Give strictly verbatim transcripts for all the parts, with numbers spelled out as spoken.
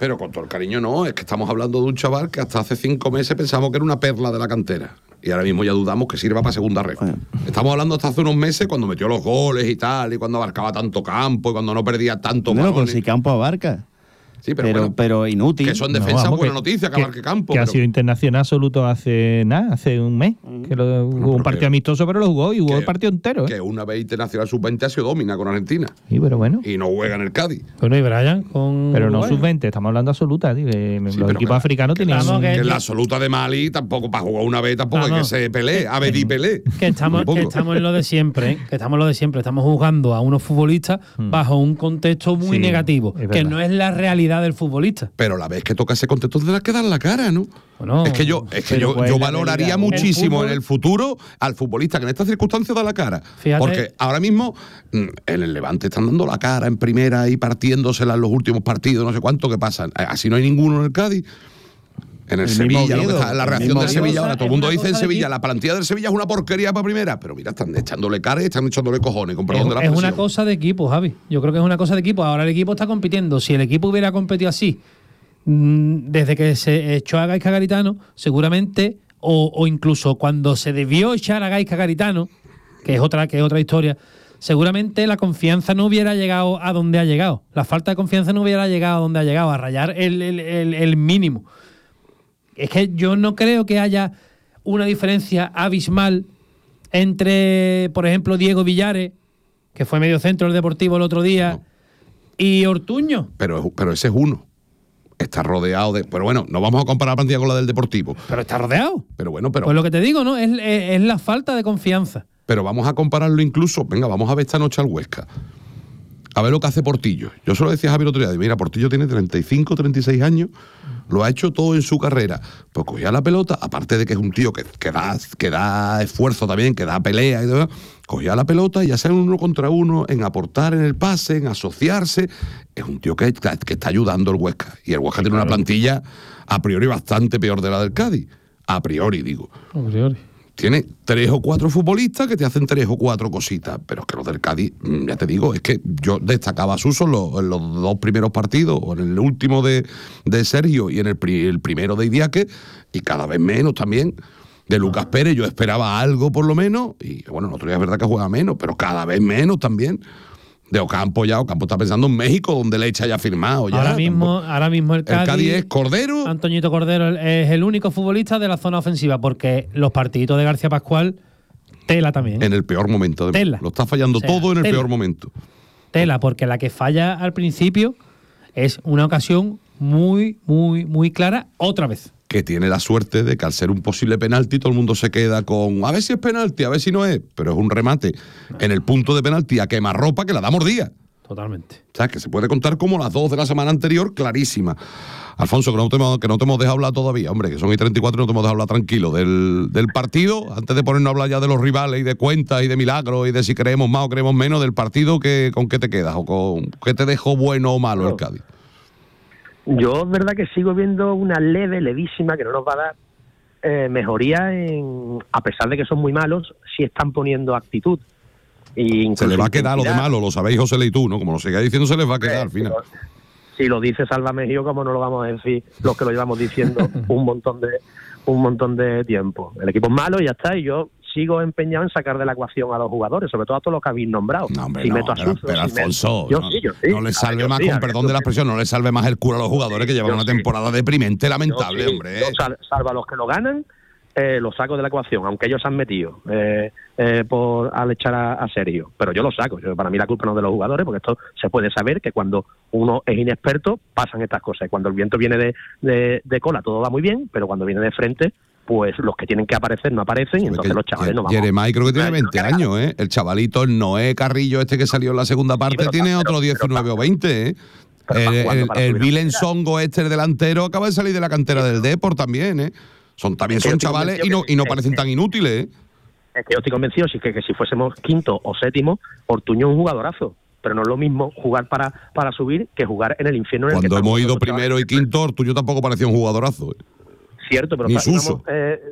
Pero con todo el cariño no, es que estamos hablando de un chaval que hasta hace cinco meses pensamos que era una perla de la cantera. Y ahora mismo ya dudamos que sirva para segunda red. Bueno. Estamos hablando hasta hace unos meses cuando metió los goles y tal, y cuando abarcaba tanto campo, y cuando no perdía tanto bueno, pues si campo abarca. Sí, pero, pero, bueno, pero inútil. Que son defensas, no, buena noticia, que, que abarque campo. Que pero... ha sido internacional absoluto hace nada, hace un mes. Mm. Que lo, jugó no, un partido que, amistoso, pero lo jugó y jugó que, el partido entero. ¿eh? Que una vez internacional sub veinte ha sido domina con Argentina. Sí, pero bueno. Y no juega en el Cádiz. Bueno, y Brian con. Pero no sub veinte, estamos hablando absoluta. Tío, que sí, los equipos africanos que tenían. La, un... que en la absoluta de Mali tampoco, para jugar una vez tampoco hay que se pelee. A ver, y pelee. Que estamos, que estamos en lo de siempre, ¿eh? Que estamos en lo de siempre. Estamos jugando a unos futbolistas hmm. bajo un contexto muy sí, negativo, que no es la realidad del futbolista. Pero la vez que toca ese contexto tendrás que dar la cara, ¿no? Bueno, es que yo, es que yo, yo valoraría muchísimo el fútbol, en el futuro al futbolista que en estas circunstancias da la cara. Fíjate. Porque ahora mismo en el Levante están dando la cara en primera y partiéndosela en los últimos partidos, no sé cuánto que pasan. Así no hay ninguno en el Cádiz. En el, el Sevilla, lo que está, la reacción del Sevilla ahora, todo el mundo dice en Sevilla, la plantilla del Sevilla es una porquería para primera, pero mira, están echándole cara y están echándole cojones, con perdón es, de la Es presión. una cosa de equipo, Javi. Yo creo que es una cosa de equipo. Ahora el equipo está compitiendo. Si el equipo hubiera competido así, desde que se echó a Gaizka Garitano, seguramente, o, o incluso cuando se debió echar a Gaizka Garitano, que es otra, que es otra historia, seguramente la confianza no hubiera llegado a donde ha llegado. La falta de confianza no hubiera llegado a donde ha llegado, a rayar el, el, el, el mínimo. Es que yo no creo que haya una diferencia abismal entre, por ejemplo, Diego Villares, que fue medio centro del Deportivo el otro día, no. y Ortuño. Pero, pero ese es uno. Está rodeado de... Pero bueno, no vamos a comparar la plantilla con la del Deportivo. Pero está rodeado. Pero bueno, pero... Pues lo que te digo, ¿no? Es, es, es la falta de confianza. Pero vamos a compararlo incluso... Venga, vamos a ver esta noche al Huesca. A ver lo que hace Portillo. Yo solo decía a Javier otro día, mira, Portillo tiene treinta y cinco, treinta y seis años, lo ha hecho todo en su carrera. Pues cogía la pelota, aparte de que es un tío que, que, da, que da esfuerzo también, que da pelea y demás, cogía la pelota y ya sea en uno contra uno, en aportar en el pase, en asociarse. Es un tío que, que está ayudando el Huesca. Y el Huesca tiene una plantilla a priori bastante peor de la del Cádiz. A priori, digo. A priori. Tiene tres o cuatro futbolistas que te hacen tres o cuatro cositas, pero es que los del Cádiz, ya te digo, es que yo destacaba a Suso en los, en los dos primeros partidos, o en el último de, de Sergio y en el, pri, el primero de Idiáquez, y cada vez menos también. De Lucas Pérez yo esperaba algo por lo menos, y bueno, el otro día es verdad que juega menos, pero cada vez menos también. De Ocampo ya, Ocampo está pensando en México, donde Lecha ya ha firmado. Ya, ahora, mismo, ahora mismo el Cádiz, el Cádiz es Cordero. Antoñito Cordero es el único futbolista de la zona ofensiva, porque los partiditos de García Pascual, tela también. En el peor momento. De tela. Lo está fallando o sea, todo en el tela. peor momento. Tela, porque la que falla al principio es una ocasión muy, muy, muy clara otra vez. Que tiene la suerte de que al ser un posible penalti todo el mundo se queda con a ver si es penalti, a ver si no es, pero es un remate en el punto de penalti a quemarropa que la da mordida. Totalmente. O sea, que se puede contar como las dos de la semana anterior, clarísima. Alfonso, que no te, que no te hemos dejado hablar todavía, hombre, que son y treinta y cuatro y no te hemos dejado hablar tranquilo del, del partido, antes de ponernos a hablar ya de los rivales y de cuentas y de milagros y de si creemos más o creemos menos del partido, que, ¿con qué te quedas? ¿O con qué te dejó bueno o malo el Cádiz? Yo, es verdad que sigo viendo una leve, levísima, que no nos va a dar eh, mejoría, en, a pesar de que son muy malos, sí están poniendo actitud. Y se le va a quedar lo de malo, lo sabéis José y tú, ¿no? Como lo sigáis diciendo, se les va a quedar eh, al final. Si lo dice Salva Mejío, como no lo vamos a decir los que lo llevamos diciendo un montón de un montón de tiempo. El equipo es malo y ya está, y yo sigo empeñado en sacar de la ecuación a los jugadores, sobre todo a todos los que habéis nombrado. No, hombre, si no, meto a pero, Suso, pero si Alfonso, me... yo no, sí, yo sí. no le salve ver, más, sí, con ver, perdón de la expresión, no le salve más el culo a los jugadores que llevan una sí. temporada deprimente, lamentable, yo sí, hombre. Yo sal, salvo a los que lo ganan, eh, los saco de la ecuación, aunque ellos se han metido eh, eh, por al echar a, a Sergio. Pero yo lo saco. Yo, para mí la culpa no es de los jugadores, porque esto se puede saber que cuando uno es inexperto pasan estas cosas. Y cuando el viento viene de, de, de cola todo va muy bien, pero cuando viene de frente, pues los que tienen que aparecer no aparecen, y entonces los chavales no vamos. Jeremai creo que tiene veinte años, ¿eh? El chavalito, el Noé Carrillo este que salió en la segunda parte, sí, tiene pero, otro diecinueve pero, o veinte, ¿eh? El, el, el Vilen Songo este, el delantero, acaba de salir de la cantera del Depor también, ¿eh? Son, también son chavales y no, y no parecen tan inútiles, ¿eh? Es que yo estoy convencido sí, que, que si fuésemos quinto o séptimo, Ortuño es un jugadorazo. Pero no es lo mismo jugar para, para subir que jugar en el infierno. En el Cuando que hemos ido primero y quinto, Ortuño tampoco parecía un jugadorazo, ¿eh? Cierto, pero Ni o sea, Suso. Íbamos, eh,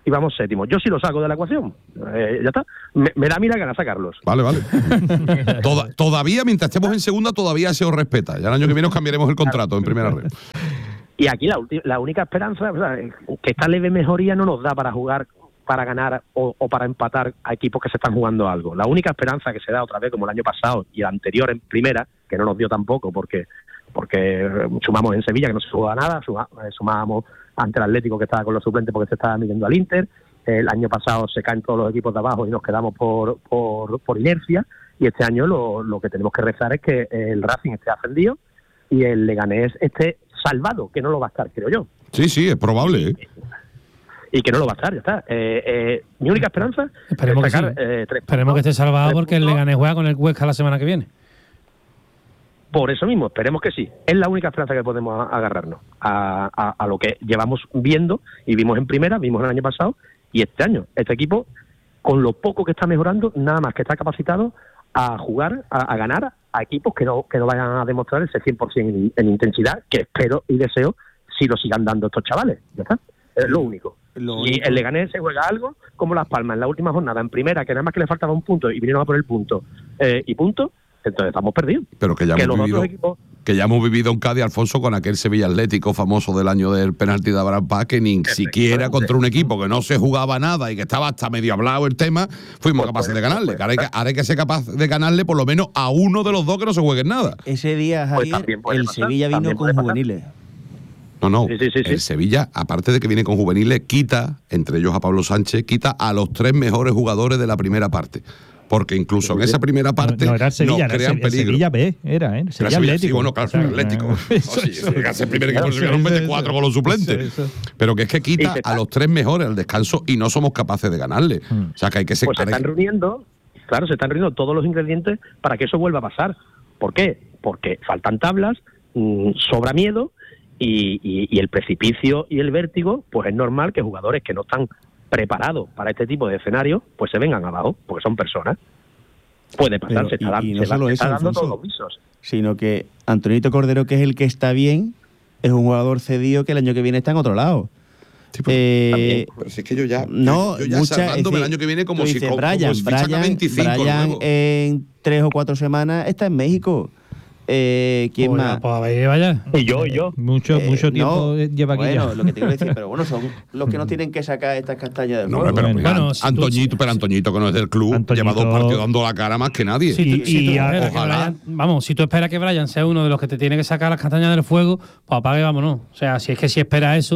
y vamos séptimo. Yo sí lo saco de la ecuación. Eh, ya está. Me, me da a mí la gana sacarlos. Vale, vale. Toda, todavía, mientras estemos en segunda, todavía se os respeta. Ya el año que viene os cambiaremos el contrato en primera red. Y aquí la, la única esperanza, o sea, que esta leve mejoría no nos da para jugar, para ganar o, o para empatar a equipos que se están jugando algo. La única esperanza que se da otra vez, como el año pasado y el anterior en primera, que no nos dio tampoco porque porque sumamos en Sevilla, que no se jugaba nada, suma, sumábamos ante el Atlético, que estaba con los suplentes porque se estaba midiendo al Inter. El año pasado se caen todos los equipos de abajo y nos quedamos por por, por inercia, y este año lo, lo que tenemos que rezar es que el Racing esté ascendido y el Leganés esté salvado, que no lo va a estar, creo yo. Sí, sí, es probable, ¿eh? Y que no lo va a estar, ya está. Eh, eh, mi única esperanza Esperemos es sacar que sí. eh, tres Esperemos que puntos, esté salvado tres porque el puntos. Leganés juega con el Huesca la semana que viene. Por eso mismo, esperemos que sí. Es la única esperanza que podemos agarrarnos a, a, a lo que llevamos viendo y vimos en primera, vimos el año pasado y este año. Este equipo, con lo poco que está mejorando, nada más que está capacitado a jugar, a, a ganar a equipos que no que no vayan a demostrar ese cien por ciento en, en intensidad, que espero y deseo si lo sigan dando estos chavales. Ya está. Es lo único. Lo y único. el Leganés se juega algo como Las Palmas en la última jornada, en primera, que nada más que le faltaba un punto y vinieron a por el punto eh, y punto. Entonces estamos perdidos. Pero que ya que hemos los vivido, otros equipos que ya hemos vivido en Cádiz, Alfonso, con aquel Sevilla Atlético famoso del año del penalti de Abraham Paz, que ni siquiera contra un equipo que no se jugaba nada y que estaba hasta medio hablado el tema, fuimos Pues capaces puede, de ganarle. pues Que ahora, hay que, ahora hay que ser capaz de ganarle por lo menos a uno de los dos que no se jueguen nada. Ese día, Pues Javier, también puede el pasar, Sevilla vino también con puede pasar. juveniles. No, no. Sí, sí, sí, el sí. Sevilla, aparte de que viene con juveniles, quita, entre ellos a Pablo Sánchez, quita a los tres mejores jugadores de la primera parte. Porque incluso en esa primera parte no, no era el Sevilla, nos era crean el Se- el peligro. Sevilla B, era, ¿eh? El Era Sevilla Sevilla, Atlético. sí, bueno, claro, O sea, el Atlético. eh, No, eso, sí, eso. sí, ese primer equipo Eso, se quedaron eso, veinticuatro eso. con los suplentes. Eso, eso. Pero que es que Y quita se a los tres mejores al descanso y no somos capaces de ganarle. Hmm. O sea, que hay que ser... pues se están reuniendo, claro, se están reuniendo todos los ingredientes para que eso vuelva a pasar. ¿Por qué? Porque faltan tablas, mmm, sobra miedo y, y, y el precipicio y el vértigo, pues es normal que jugadores que no están preparados para este tipo de escenarios, pues se vengan abajo, porque son personas. Puede pasar, Pero, se está, y- dan- y no se va- solo se eso, está dando Alfonso. todos los visos. Sino que Antonito Cordero, que es el que está bien, es un jugador cedido que el año que viene está en otro lado. Sí, pero, Eh, también. pero si es que yo ya, no, yo, yo ya mucha- salvándome es el año que viene como tú si dices, como, Brian, si fichaca Brian, veinticinco Brian luego. en tres o cuatro semanas está en México. Eh, ¿Quién Pues, más? pues a ver, vaya. Y yo, y yo. Mucho, Eh, mucho no, tiempo lleva aquí bueno, ya. lo que te quiero decir, pero bueno, son los que nos tienen que sacar estas castañas del No, fuego. pero Bueno, mira, bueno, si tú- Antoñito, pero Antoñito, que no es del club, Antoñito- lleva dos partidos dando la cara más que nadie. Si tú, Y- si tú y esperas que ojalá. Brian- vamos, si tú esperas que Brian sea uno de los que te tiene que sacar las castañas del fuego, pues apague, y vámonos. O sea, si es que si esperas eso.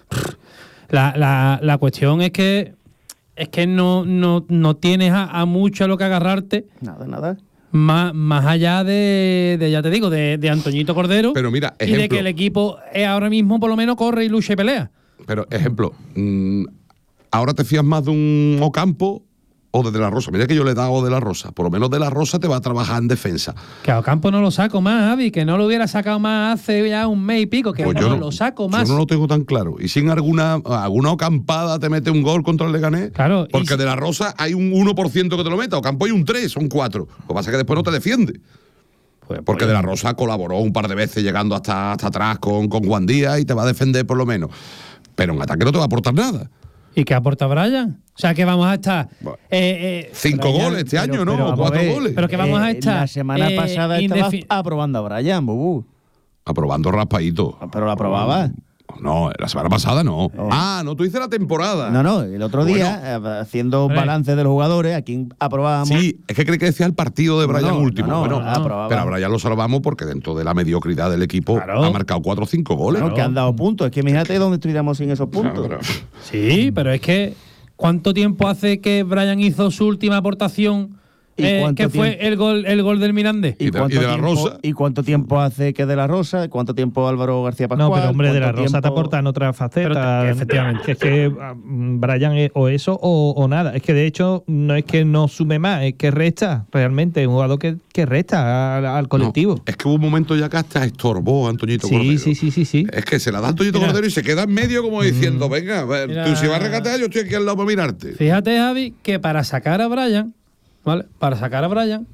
La, la, la cuestión es que es que no, no, no tienes a, a mucho a lo que agarrarte, Nada, nada. más, más allá de, de, ya te digo, de, de Antoñito Cordero. Pero mira, y de ejemplo. que el equipo eh, ahora mismo por lo menos corre y lucha y pelea. Pero, ejemplo, mm, ahora te fías más de un Ocampo o de De La Rosa. Mira que yo le he dado De La Rosa. Por lo menos De La Rosa te va a trabajar en defensa. Que a Ocampo no lo saco más, Javi, que no lo hubiera sacado más hace ya un mes y pico, que Pues no, yo no lo saco más. Yo no lo tengo tan claro. Y si en alguna, alguna Ocampada te mete un gol contra el Leganés, Claro, y porque si- De La Rosa hay un uno por ciento que te lo meta. Ocampo hay un tres, son cuatro. Lo que pasa es que después no te defiende. Pues, Porque pues, De La Rosa colaboró un par de veces llegando hasta, hasta atrás con, con Juan Díaz y te va a defender por lo menos. Pero en ataque no te va a aportar nada. ¿Y qué aporta Brian? O sea, que vamos a estar. Bueno. eh, eh, Cinco Brian, goles este pero- año, ¿no? pero O vamos a cuatro ver, goles. pero que vamos a Eh, estar. La semana eh, pasada estabas indefi- aprobando a Brian, Bubú. Aprobando raspadito. Pero lo aprobaba. No, la semana pasada no. Ah, no, tú dices la temporada. No, no, el otro Bueno. día, eh, haciendo Hombre. balance de los jugadores, aquí aprobábamos. Sí, es que cree que decía el partido de No, Brian no, último. no, no, bueno, no, aprobaba. pero a Brian lo salvamos porque dentro de la mediocridad del equipo Claro. ha marcado cuatro o cinco goles. Bueno, que han dado puntos. Es que imagínate dónde estuviéramos sin esos puntos. Ah, pero- Sí, pero es que. ¿Cuánto tiempo hace que Brian hizo su última aportación? ¿Y eh, cuánto que fue tiempo? el gol, el gol del Mirandés. Y de- y de La tiempo, Rosa. ¿Y cuánto tiempo hace que de la Rosa? ¿Cuánto tiempo Álvaro García Pascual? No, pero hombre, De La ¿Cuánto Rosa te tiempo- aporta en otra faceta. Pero te- efectivamente. Que es que ah, Brian es o eso o, o nada. Es que de hecho no es que no sume más, es que resta realmente. Es un jugador que, que resta al, al colectivo. No, es que hubo un momento ya que hasta estorbó a Antoñito sí, Cordero. sí, sí, sí, sí. Es que se la da a Antoñito Mira. Cordero y se queda en medio como diciendo, venga, a ver, Mira. tú si vas a regatear, yo estoy aquí al lado para mirarte. Fíjate, Javi, que para sacar a Brian, ¿vale? Para sacar a Brian,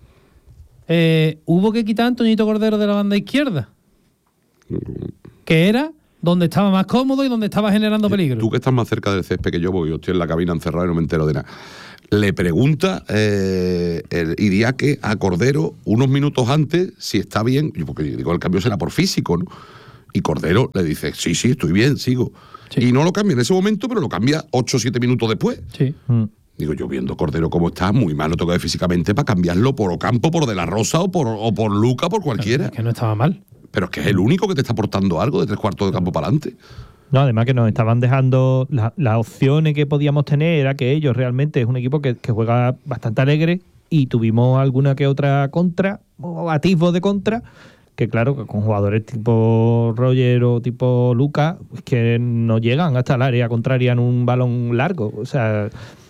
eh, hubo que quitar a Antoñito Cordero de la banda izquierda. Que era donde estaba más cómodo y donde estaba generando peligro. Tú que estás más cerca del césped que yo, porque yo estoy en la cabina encerrado y no me entero de nada. Le pregunta eh, el Idiáquez a Cordero unos minutos antes si está bien, porque digo, el cambio será por físico, ¿no? Y Cordero le dice, sí, sí, estoy bien, sigo. Sí. Y no lo cambia en ese momento, pero lo cambia ocho o siete minutos después. Sí. Mm. Digo, yo viendo Cordero cómo está, muy mal lo tengo que ver físicamente para cambiarlo por Ocampo, por De la Rosa o por, o por Luca, por cualquiera. Es que no estaba mal. Pero es que es el único que te está aportando algo de tres cuartos de campo para adelante. No, además que nos estaban dejando las la opciones que podíamos tener, era que ellos realmente es un equipo que, que juega bastante alegre y tuvimos alguna que otra contra, o atisbos de contra, que claro, que con jugadores tipo Roger o tipo Luca, es que no llegan hasta el área contraria en un balón largo. O sea,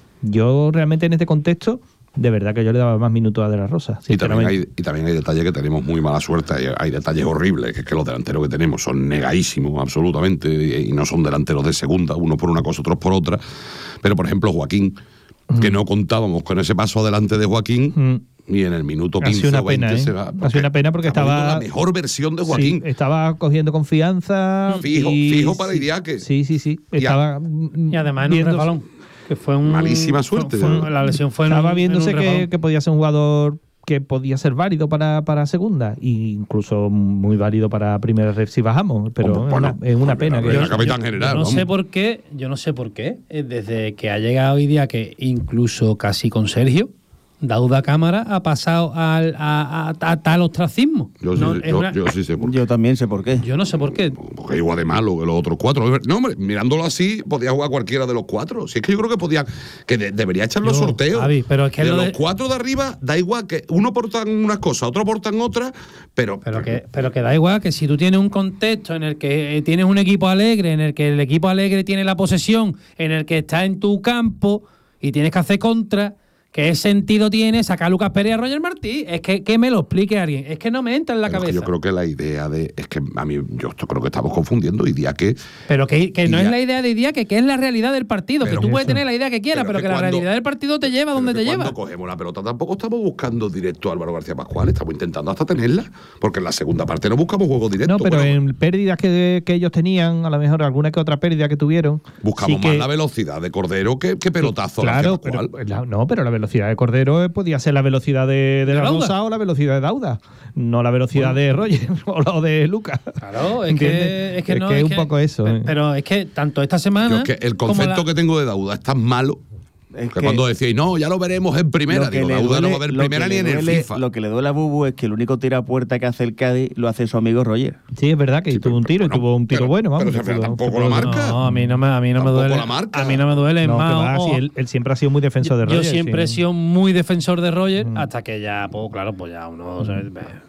yo realmente en este contexto, de verdad que yo le daba más minutos a De la Rosa. Y también, hay, y también hay detalles que tenemos muy mala suerte, hay, hay detalles horribles, que es que los delanteros que tenemos son negadísimos absolutamente, y, y no son delanteros de segunda, unos por una cosa, otros por otra. Pero por ejemplo Joaquín, mm. que no contábamos con ese paso adelante de Joaquín, mm. y en el minuto quince o veinte pena, ¿eh? se va. Ha sido una pena porque estaba la mejor versión de Joaquín. Sí, estaba cogiendo confianza. Fijo, y, fijo para Idiáquez. Sí, sí, sí. Estaba y además en un resbalón. Que fue un, malísima suerte. Fue, fue, la lesión fue en Estaba un, viéndose en un que, que podía ser un jugador que podía ser válido para, para segunda e incluso muy válido para primera red si bajamos, pero bueno, es una, es una pena. Yo, que yo, capitán yo, general, yo no vamos. sé por qué, yo no sé por qué, desde que ha llegado hoy día que incluso casi con Sergio, Dauda Cámara ha pasado al, a, a, a, a tal ostracismo. Yo sí, no, yo, una, yo sí sé por qué. Yo también sé por qué. Yo no sé por qué. Porque es igual de malo que los otros cuatro. No, hombre, mirándolo así, podía jugar cualquiera de los cuatro. Si es que yo creo que podía, que de, debería echar los yo, sorteos. Javi, pero es que de lo los de... cuatro de arriba, da igual que uno aportan unas cosas, otro aportan otras, pero. Pero que, pero que da igual que si tú tienes un contexto en el que tienes un equipo alegre, en el que el equipo alegre tiene la posesión, en el que está en tu campo y tienes que hacer contra. ¿Qué sentido tiene sacar a Lucas Pérez y a Roger Martí? Es que, que me lo explique alguien. Es que no me entra en la Pero cabeza. Es que yo creo que la idea de. Es que a mí, yo esto creo que estamos confundiendo. Idiáquez. Pero que, que no Idiáquez. es la idea de Idiáquez, que es la realidad del partido. Pero que tú puedes eso. tener la idea que quieras, Pero pero, es que, que la cuando- realidad del partido te lleva donde te Pero que lleva. Cuando cogemos la pelota tampoco estamos buscando directo a Álvaro García Pascual, estamos intentando hasta tenerla, porque en la segunda parte no buscamos juego directo. No, pero bueno, en pérdidas que, que ellos tenían, a lo mejor alguna que otra pérdida que tuvieron. buscamos sí que- más la velocidad de Cordero que, que pelotazo. a Claro, García pero, Pascual. la- no, pero la velocidad de Cordero podía ser la velocidad de, de ¿De la Dauda? Rosa o la velocidad de Dauda, no la velocidad de Roger o la de Lucas. Claro, es ¿Entiendes? que, es que Es no. que es un poco eso, Pero, eh. pero es que tanto esta semana. Yo es que el como concepto la- que tengo de Dauda es tan malo Es que, cuando decíais, no, ya lo veremos en primera, Lo que digo, le Dauda no va a duele- ver lo primera que ni le en el duele- FIFA. Lo que le duele a Bubu es que el único tiro a puerta que hace el Cádiz lo hace su amigo Roger. Sí, es verdad que Sí, tuvo pero- un tiro y pero- tuvo un tiro pero- bueno, vamos. pero que al final pudo- tampoco que la pudo- marca. No, a mí no me, a mí no me Tampoco duele. la marca. A mí no me duele No, que más. va, o- sí, él, él siempre ha sido muy defensor de Yo Roger. siempre he sí. sido muy defensor de Roger Mm. hasta que ya, pues claro, pues ya uno se,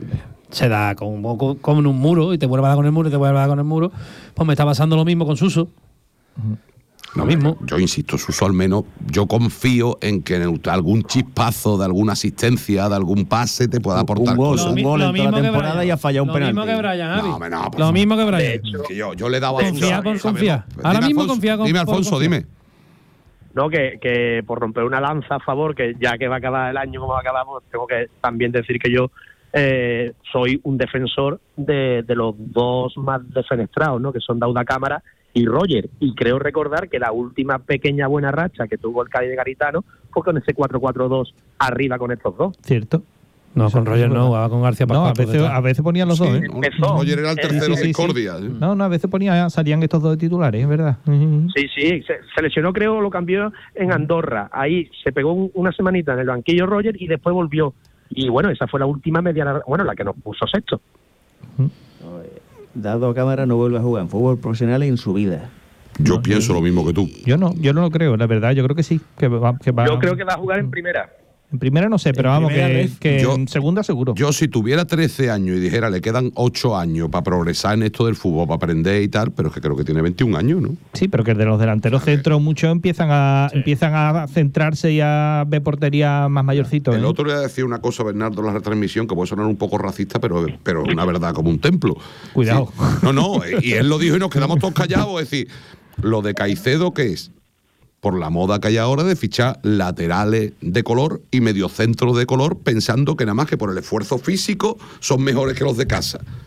se da como, un poco- como en un muro y te vuelve a dar con el muro y te vuelve a dar con el muro. Pues me está pasando lo mismo con Suso. No, Lo mismo. Yo insisto, Suso, al menos, yo confío en que en algún chispazo de alguna asistencia, de algún pase, te pueda aportar un gol, cosas. un mi- gol lo en toda la mismo que temporada Brian. y ha fallado un Lo penalti. mismo que Brian, Javi. No, hombre, no, por Lo favor. mismo que Brian. De hecho, Que yo, yo le daba a Confía Suso, por ¿sabes? confiar. No, Ahora dime, mismo Alfonso, confía con- Dime, por Alfonso, confiar. dime. No, que, que por romper una lanza a favor, que ya que va a acabar el año como va a acabar, pues tengo que también decir que yo eh, soy un defensor de, de los dos más defenestrados, ¿no? Que son Dauda Cámara y Roger. Y creo recordar que la última pequeña buena racha que tuvo el Cádiz de Garitano fue con ese cuatro cuatro dos arriba con estos dos. Cierto. No, con Eso Roger es no, verdad. jugaba con García No, Pascual. a por veces, detrás. a veces ponían los dos, ¿eh? No, Empezó. Roger era el Eh, tercero sí, sí, de sí. Discordia. No, no, a veces ponía, salían estos dos de titulares, es verdad. Ujú. Sí, sí, se, se lesionó, creo, lo cambió en Andorra. Ahí se pegó un- una semanita en el banquillo Roger y después volvió. Y bueno, esa fue la última media, bueno, la que nos puso sexto. Dado a cámara no vuelve a jugar en fútbol profesional en su vida. Yo pienso lo mismo que tú. Yo no, yo no lo creo, la verdad, yo creo que sí. Que va, que va- Yo creo que va a jugar en primera. En primera no sé, pero En vamos, primera que, vez, que yo- en segunda seguro. Yo, si tuviera trece años y dijera, le quedan ocho años para progresar en esto del fútbol, para aprender y tal, pero es que creo que tiene veintiún años, ¿no? Sí, pero que de los delanteros centros muchos empiezan a empiezan a centrarse y a ver portería más mayorcitos. El ¿eh? otro día decía una cosa, Bernardo, en la retransmisión, que puede sonar un poco racista, pero, pero es una verdad como un templo. Cuidado. Sí. No, no, y él lo dijo y nos quedamos todos callados. Es decir, lo de Caicedo, ¿qué es? Por la moda que hay ahora de fichar laterales de color y mediocentros de color, pensando que nada más que por el esfuerzo físico son mejores que los de casa.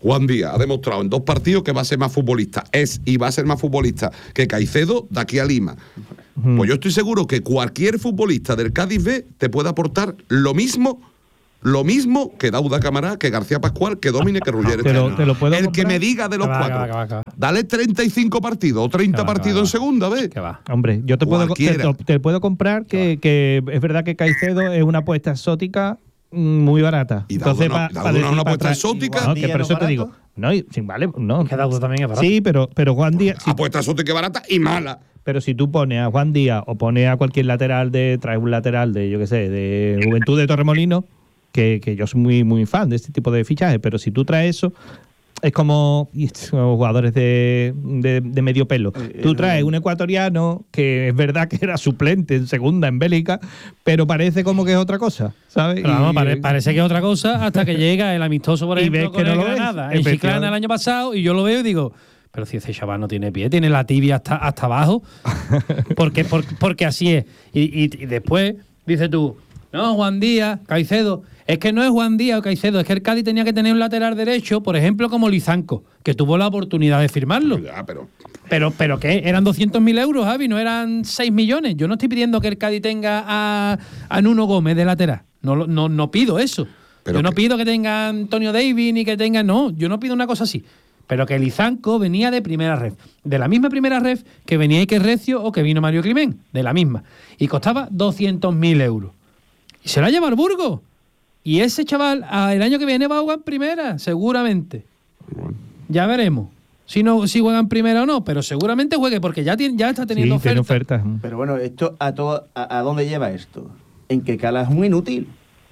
Juan Díaz ha demostrado en dos partidos que va a ser más futbolista. Es y va a ser más futbolista que Caicedo de aquí a Lima. Mm. Pues yo estoy seguro que cualquier futbolista del Cádiz B te puede aportar lo mismo, lo mismo que Dauda Camará, que García Pascual, que Domine, que Ruller. Te lo- te lo puedo El que comprar. me diga de los Que va, cuatro. que va, que va, que va. Dale treinta y cinco partidos o treinta Que va, que partidos va, en que va. segunda, ¿ves? Que va. Hombre, yo te puedo, te, Cualquiera. te puedo comprar que, que es verdad que Caicedo es una apuesta exótica mm, muy barata. Y Dauda no- pa- Dauda pa no es decir- una pa apuesta tra- exótica. No, que Díaz por no eso te barato. digo. No, y- sí, vale, no. Que Dauda también es barato. Sí, pero, pero Juan Díaz. si- Apuesta exótica barata y mala. pero si tú pones a Juan Díaz o pones a cualquier lateral de. Traes un lateral de, yo qué sé, de Juventud de Torremolinos, que, que yo soy muy, muy fan de este tipo de fichajes, pero si tú traes eso. Es como y son jugadores de, de, de medio pelo. Eh, Tú eh, traes un ecuatoriano que es verdad que era suplente en segunda en Bélgica, pero parece como que es otra cosa, ¿sabes? Pero vamos, Y- pare- parece que es otra cosa hasta que llega el amistoso, por Y ejemplo, ves con que no el lo es. Granada, en Efectivamente. Chiclana el año pasado, y yo lo veo y digo, pero si ese chaval no tiene pie, tiene la tibia hasta, hasta abajo, porque, porque, porque así es. Y, y, y después dices tú, no, Juan Díaz, Caicedo, es que no es Juan Díaz o Caicedo, es que el Cádiz tenía que tener un lateral derecho, por ejemplo, como Lizanco, que tuvo la oportunidad de firmarlo. Ya, pero Pero, pero ¿qué? Eran doscientos mil euros, Javi, no eran seis millones. Yo no estoy pidiendo que el Cádiz tenga a, a Nuno Gómez de lateral. No, lo- no, no pido eso. Pero yo no que- pido que tenga a Antonio Davis ni que tenga. No, yo no pido una cosa así. Pero que Lizanco venía de primera ref. De la misma primera ref que venía Iker Recio o que vino Mario Climent. De la misma. Y costaba doscientos mil euros. Y se la lleva al Burgos. Y ese chaval a- el año que viene va a jugar en primera, seguramente. Ya veremos. Si no si juega en primera o no, pero seguramente juegue porque ya, tiene, ya está Sí, teniendo tiene oferta. ofertas. Pero bueno, esto a todo a, a dónde lleva esto? En que Cala es un inútil.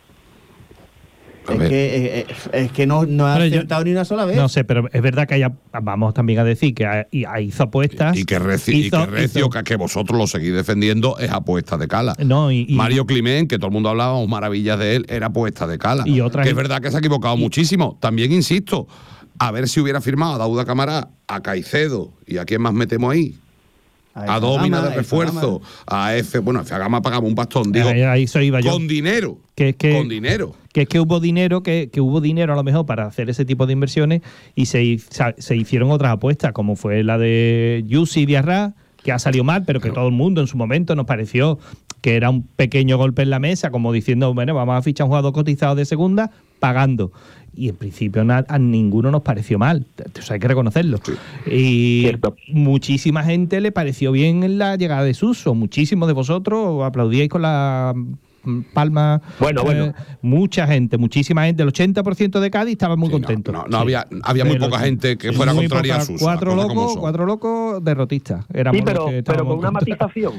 A Es ver. que, eh, eh, es que no, no ha Pero yo- acertado ni una sola vez. No sé, pero es verdad que haya, vamos también a decir que ha- y- ha- hizo apuestas. Y que Recio, y hizo- que, Recio hizo- que, que vosotros lo seguís defendiendo, es apuesta de Cala. No, y, y- Mario Climent, que todo el mundo hablaba maravillas de él, era apuesta de Cala. Y otra que es gente- verdad que se ha equivocado muchísimo. También insisto, a ver si hubiera firmado a Dauda Camará, a Caicedo, ¿y a quién más metemos ahí? A Domina de refuerzo, a F, bueno, a F Gama pagamos un pastón, digo, ahí, ahí eso iba yo. con dinero, Que es que- con dinero. Que es que hubo dinero, que, que hubo dinero a lo mejor para hacer ese tipo de inversiones y se, hi- sa- se hicieron otras apuestas, como fue la de Yusi Diarra, que ha salido mal, pero que todo el mundo en su momento nos pareció que era un pequeño golpe en la mesa, como diciendo, bueno, vamos a fichar un jugador cotizado de segunda pagando. Y en principio na- a ninguno nos pareció mal, eso hay que reconocerlo. Y Cierto. muchísima gente le pareció bien la llegada de Suso, muchísimos de vosotros aplaudíais con la mm, palma. Bueno, bueno. Mucha gente, muchísima gente, el ochenta por ciento de Cádiz estaba muy Sí, no, contento. no, no Sí. había, había muy Pero poca sí. gente que Sí, fuera muy contraria a poca- Suso. Cuatro las cosas como locos, son. cuatro locos derrotistas. Éramos Sí, los pero, que pero estábamos con una contra. matización.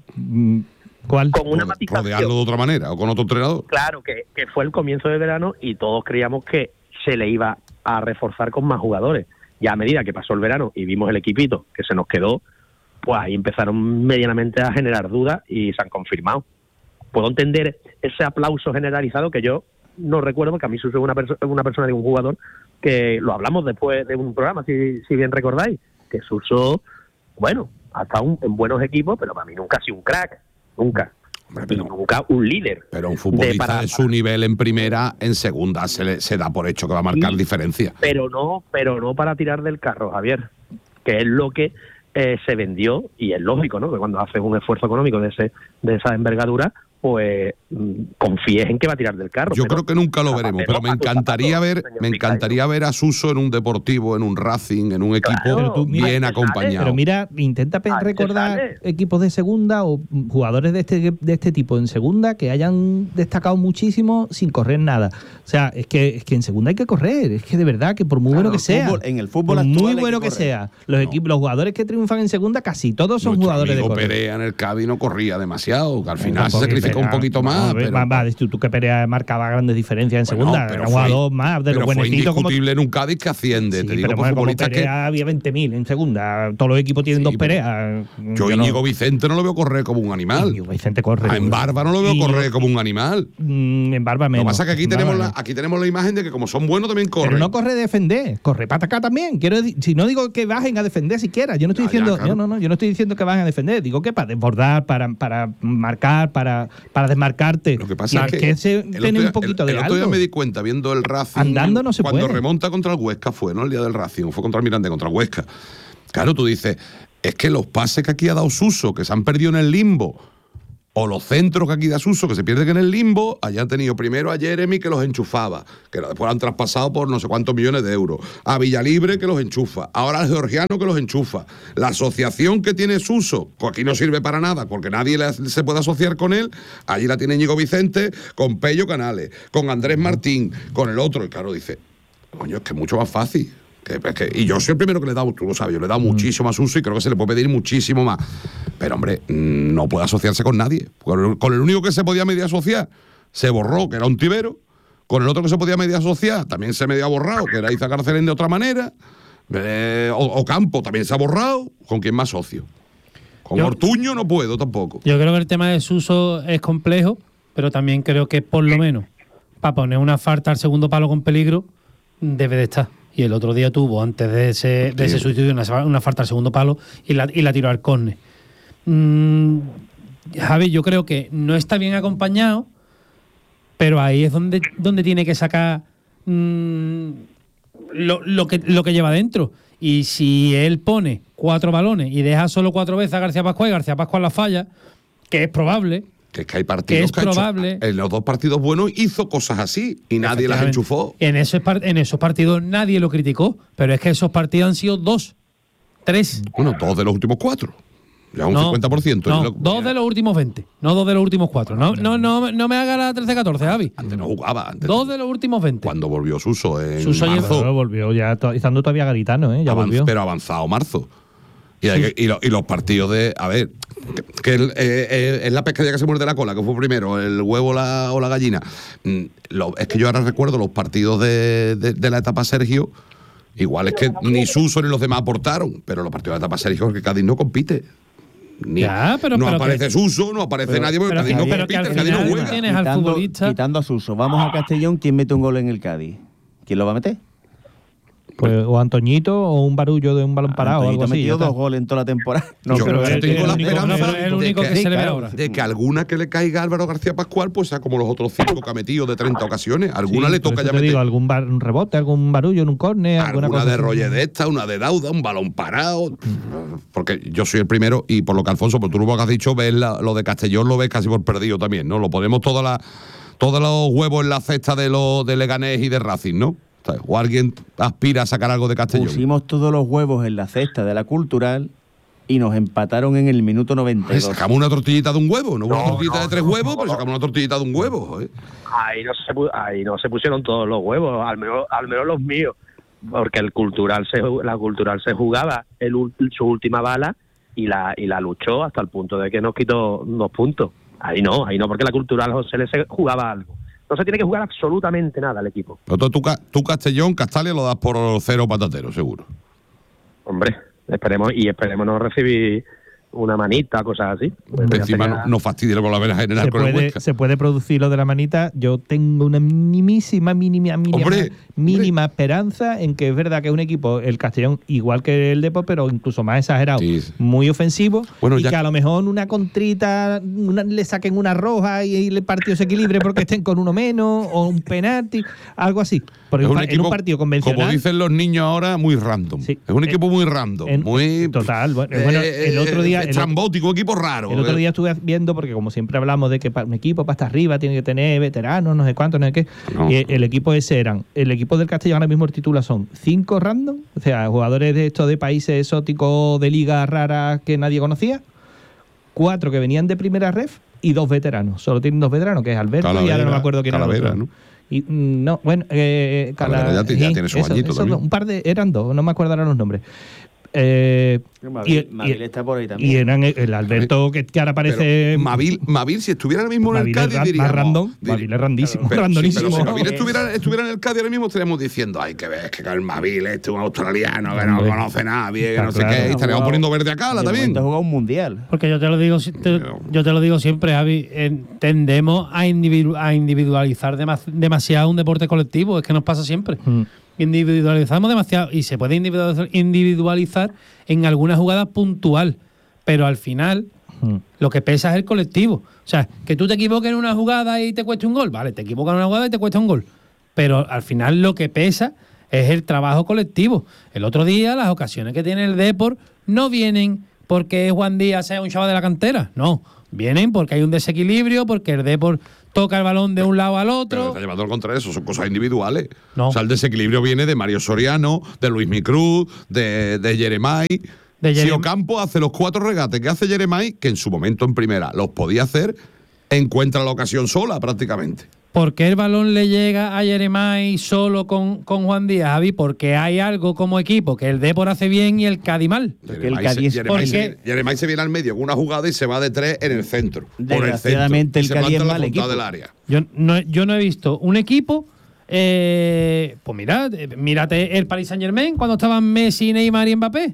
Mm, ¿Cuál? Con una Rode- matización. Rodearlo de otra manera o con otro entrenador. Claro, que, que fue el comienzo de verano y todos creíamos que se le iba a reforzar con más jugadores. Ya a medida que pasó el verano y vimos el equipito que se nos quedó, pues ahí empezaron medianamente a generar dudas y se han confirmado. Puedo entender ese aplauso generalizado que yo no recuerdo, porque a mí Suso es una, perso- una persona de un jugador que lo hablamos después de un programa, si, si bien recordáis, que Suso, bueno, ha estado un- en buenos equipos, pero para mí nunca ha sido un crack, nunca. Hombre, Y pero- nunca un líder. Pero un de futbolista para- de su nivel en primera, en segunda, se, le, se da por hecho que va a marcar Sí. diferencia. pero no pero no para tirar del carro, Javier, que es lo que eh, se vendió, y es lógico, ¿no?, que cuando haces un esfuerzo económico de ese de esa envergadura, pues mm, confíes en que va a tirar del carro. Yo pero creo que nunca lo veremos, zapatero pero me a tu encantaría zapato, ver, señor me Micael. encantaría ver a Suso en un Deportivo, en un Racing, en un equipo Claro, tú mira, bien ahí te sale. acompañado. Pero mira, intenta pe- Ahí te recordar sale. equipos de segunda o mm, jugadores de este, de este tipo en segunda que hayan destacado muchísimo sin correr nada. O sea, es que, es que en segunda hay que correr, es que de verdad que por muy Claro, bueno que el sea, fútbol- en el fútbol por actual muy hay que bueno que, correr. sea, los No. equipos, los jugadores que triunfan en segunda casi todos son Nuestro jugadores de amigo correr. Perea en el Cádiz no corría demasiado, que al final se Tampoco sacrificó un Perea, poquito no, más. ve- pero, va, va, dices tú, tú que Perea marcaba grandes diferencias en Bueno, segunda, pero era un fue- jugador más de los pero fue buenecitos como indiscutible en un Cádiz que asciende. Sí, Te digo, pero por bueno, como futbolistas que. Perea había veinte mil en segunda. Todos los equipos tienen Sí, dos pero Perea. Yo, no- Íñigo Vicente, no lo veo correr como un animal. Íñigo Vicente corre. Ah, en Barba no lo veo Y- correr como un animal. Mm, en Barba Lo menos. que pasa es que aquí En tenemos, Barba la, menos. aquí tenemos la imagen de que como son buenos también corren. Pero no corre de defender, corre para atacar también. Quiero decir, si no digo que bajen a defender siquiera, yo no estoy Ya, ya, diciendo, claro. yo no, no, yo no estoy diciendo que bajen a defender, digo que para desbordar, para, para marcar, para para desmarcarte. Lo que pasa y es que, se el tiene otro, un poquito el, de el otro día algo. me di cuenta viendo el Racing. Andando no se cuando puede. remonta contra el Huesca fue, ¿no? El día del Racing, fue contra el Mirandés, contra el Huesca. Claro, tú dices, es que los pases que aquí ha dado Suso, que se han perdido en el limbo, o los centros que aquí da Suso, que se pierden en el limbo, allá han tenido primero a Jeremy, que los enchufaba, que después lo han traspasado por no sé cuántos millones de euros, a Villalibre, que los enchufa, ahora al Georgiano, que los enchufa. La asociación que tiene Suso, que aquí no sirve para nada, porque nadie le, se puede asociar con él, allí la tiene Íñigo Vicente, con Pello Canales, con Andrés Martín, con el otro, y claro, dice, coño, es que es mucho más fácil. Que, que, y yo soy el primero que le he dado, tú lo sabes, yo le he dado mm. muchísimo más uso y creo que se le puede pedir muchísimo más. Pero, hombre, no puede asociarse con nadie. Con el, con el único que se podía medio asociar, se borró, que era un tibero. Con el otro que se podía medio asociar, también se medio ha borrado, que era Iza Carcelén de otra manera. Eh, o, o Campo también se ha borrado. ¿Con quién más socio? Con yo, Ortuño no puedo tampoco. Yo creo que el tema de Suso es complejo, pero también creo que por lo menos para poner una falta al segundo palo con peligro debe de estar. Y el otro día tuvo, antes de ese, de ese sustituto, una, una falta al segundo palo y la, y la tiró al córner. Mm, Javi, yo creo que no está bien acompañado, pero ahí es donde, donde tiene que sacar mm, lo, lo, que, lo que lleva dentro. Y si él pone cuatro balones y deja solo cuatro veces a García Pascual y García Pascual la falla, que es probable... Que es que hay partidos que es que probable. Ha hecho, en los dos partidos buenos hizo cosas así y nadie las enchufó. En esos, en esos partidos nadie lo criticó, pero es que esos partidos han sido dos, tres. Bueno, dos de los últimos cuatro. Ya un no, cincuenta por ciento. No, lo, dos de los últimos veinte, no dos de los últimos cuatro. No, no, no, no me haga la trece catorce, Javi. Antes no jugaba. Antes dos de los últimos veinte. Cuando volvió Suso en Suso marzo. Lleva, volvió ya estando todavía Garitano, ¿eh? Ya Avanz, volvió. Pero avanzado marzo. Y, hay, sí. y, lo, y los partidos de... A ver, que, que el, eh, es la pescadilla que se muerde la cola, que fue primero, el huevo la, o la gallina. Mm, lo, es que yo ahora recuerdo los partidos de, de, de la etapa Sergio, igual es que ni Suso ni los demás aportaron, pero los partidos de la etapa Sergio es que Cádiz no compite. Ni, ya, pero, no pero aparece que, Suso, no aparece pero, nadie, porque pero Cádiz que, no pero compite, que Cádiz no juega. Tienes al quitando, futbolista. quitando a Suso, vamos a Castellón, ¿quién mete un gol en el Cádiz? ¿Quién lo va a meter? Pues, o Antoñito o un barullo de un balón parado. Antoñito o algo ha metido así, dos goles en toda la temporada. No, yo pero yo tengo el la único, esperanza el único de que, que, se le ve claro, ahora. de que alguna que le caiga a Álvaro García Pascual, pues sea como los otros cinco que ha metido de treinta ocasiones. Alguna sí, le toca ya te meter. digo, algún bar, un rebote, algún barullo en un córner. Alguna cosa de así. Roger de esta, una de Dauda, un balón parado. Porque yo soy el primero, y por lo que Alfonso, por tú lo que has dicho, ves la, lo de Castellón, lo ves casi por perdido también, ¿no? Lo ponemos toda la, todos los huevos en la cesta de, los de Leganés y de Racing, ¿no? O alguien aspira a sacar algo de Castellón. Pusimos todos los huevos en la cesta de la Cultural y nos empataron en el minuto noventa y dos. Ay, sacamos una tortillita de un huevo, no, no una tortillita no, de tres no, huevos, no, pero sacamos una tortillita de un huevo. ¿eh? Ahí no se ahí no se pusieron todos los huevos, al menos al menos los míos, porque el cultural se la Cultural se jugaba el, su última bala y la y la luchó hasta el punto de que nos quitó dos puntos. Ahí no, ahí no, porque la Cultural José le jugaba algo. No se tiene que jugar absolutamente nada al equipo. Pero tú, tú Castellón, Castalia lo das por cero patatero, seguro. Hombre, esperemos y esperemos no recibir una manita, cosas así. Pues encima no, no fastidie con la vena general se con puede, el Huesca. Se puede producir lo de la manita. Yo tengo una minimísima, mínima, mínima, hombre, mínima hombre. esperanza en que es verdad que es un equipo, el Castellón, igual que el Depor, pero incluso más exagerado, sí. muy ofensivo, bueno, y ya... que a lo mejor una contrita una, le saquen una roja y, y el partido se equilibre porque estén con uno menos, o un penalti, algo así. Porque es un en equipo, un partido convencional, como dicen los niños ahora, muy random. Sí. Es un equipo muy random, en, muy total. Bueno, eh, bueno, el otro día, estrambótico, equipo raro. El otro día estuve viendo, porque como siempre hablamos de que para un equipo para estar arriba tiene que tener veteranos, no sé cuántos, no sé qué. No. Y el equipo ese eran, el equipo del Castellón ahora mismo el titular son cinco random, o sea, jugadores de estos de países exóticos de ligas raras que nadie conocía, cuatro que venían de primera ref y dos veteranos. Solo tienen dos veteranos, que es Alberto Calavera, y ahora no me acuerdo quién era el Calavera, otro. ¿no? Y mm, no, bueno, eh, Calavera Cala, ya, ya sí, tiene su eso, añito eso, también. un par de, eran dos, no me acuerdo ahora los nombres. Eh, Mavil, y, Mavil y, está por ahí también. y eran el Alberto que, que ahora parece Mavil, Mavil, si estuviera ahora mismo en Mavil el Cádiz, es diríamos... más random, dir- Mavil es randísimo, pero, randonísimo. sí, pero si Mavil estuviera, estuviera en el Cádiz ahora mismo, estaríamos diciendo, ay, que ves, que el Mavil este es un australiano, que no Hombre. conoce nadie, que Está no sé claro. qué, y estaríamos poniendo verde a cala De también. momento ha jugado un mundial. Porque yo te lo digo, si- te- yo te lo digo siempre, Javi, eh, tendemos a, individu- a individualizar demas- demasiado un deporte colectivo, es que nos pasa siempre. Mm. Individualizamos demasiado y se puede individualizar, individualizar en alguna jugada puntual, pero al final Mm. Lo que pesa es el colectivo. O sea, que tú te equivoques en una jugada y te cueste un gol. Vale, te equivocas en una jugada y te cuesta un gol. Pero al final lo que pesa es el trabajo colectivo. El otro día las ocasiones que tiene el Depor no vienen porque Juan Díaz sea un chaval de la cantera. No, vienen porque hay un desequilibrio, porque el Depor toca el balón de un lado al Pero otro. está llevando al contrario, eso son cosas individuales. No. O sea, el desequilibrio viene de Mario Soriano, de Luis Micruz, de, de Jeremai. De Si Jerem- Ocampo hace los cuatro regates que hace Jeremai, que en su momento en primera los podía hacer, encuentra la ocasión sola prácticamente. ¿Por qué el balón le llega a Jeremai solo con, con Juan Díaz, Javi? Porque hay algo como equipo que el Depor hace bien y el Cádiz mal. Porque el Jeremai Cádiz- se, Jeremai ¿Por se qué? viene- Jeremai se viene al medio con una jugada y se va de tres en el centro. Por el centro. Desgraciadamente, Y el se Cádiz planta es en la mal puntada equipo. del área. Yo no, yo no he visto un equipo. Eh, pues mirad, eh, mírate el Paris Saint Germain cuando estaban Messi, Neymar y Mbappé.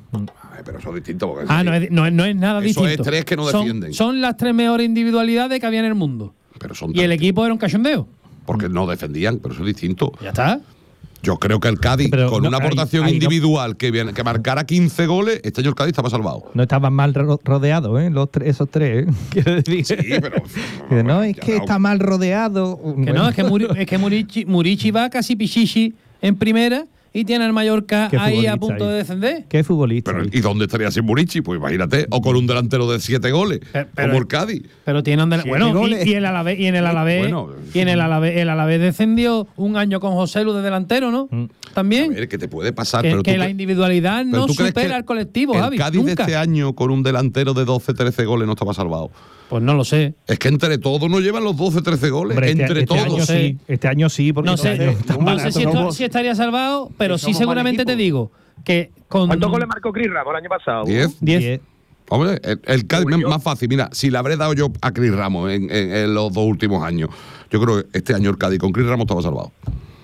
Ay, pero eso es distinto. Porque Ah, no es, no, es- no es nada Eso distinto. es tres que no Son- defienden. Son las tres mejores individualidades que había en el mundo. Pero son Y el tres, equipo era un cachondeo. porque no defendían, pero eso es distinto. Ya está. Yo creo que el Cádiz, Pero con no, una ahí- aportación ahí no- individual que, viene, que marcara quince goles, este año el Cádiz estaba salvado. No estaban mal ro- rodeados, ¿eh? Los tre- esos tres, ¿eh? Quiero decir. Sí, pero. Que no, es ya que no. está mal rodeado. Que no, es que, Muri- es que Murici, Murici va casi pichichi en primera y tiene al Mallorca Qué ahí a futbolista punto ahí. de descender. Qué futbolista. Pero, ¿y dónde estaría sin Murici? Pues imagínate, o con un delantero de siete goles, Pero- pero- como el Cádiz. Pero tiene un del- Siete bueno, goles. y, y el Alavés, y en el Alavés, Bueno, y en el Alavés, el Alavés descendió un año con José Lu de delantero, ¿no? Mm. También. A ver, que te puede pasar, que pero que tú la cre- individualidad pero no tú crees supera que al colectivo, el Javi. Cádiz Nunca. de este año con un delantero de doce, trece goles no estaba salvado. Pues no lo sé. Es que entre todos no llevan los doce, trece goles. Hombre, este- entre este todos. año sí, este año sí, porque No este sé, año está no barato sé si, como- esto- si estaría salvado, pero Que sí somos mal seguramente te equipo. digo que con ¿Cuántos goles marcó Chris Ramos el año pasado? Diez. diez. Diez. Hombre, el, el Cádiz Uy, yo- más fácil. Mira, si le habré dado yo a Cris Ramos en, en- en los dos últimos años, yo creo que este año el Cádiz con Cris Ramos estaba salvado.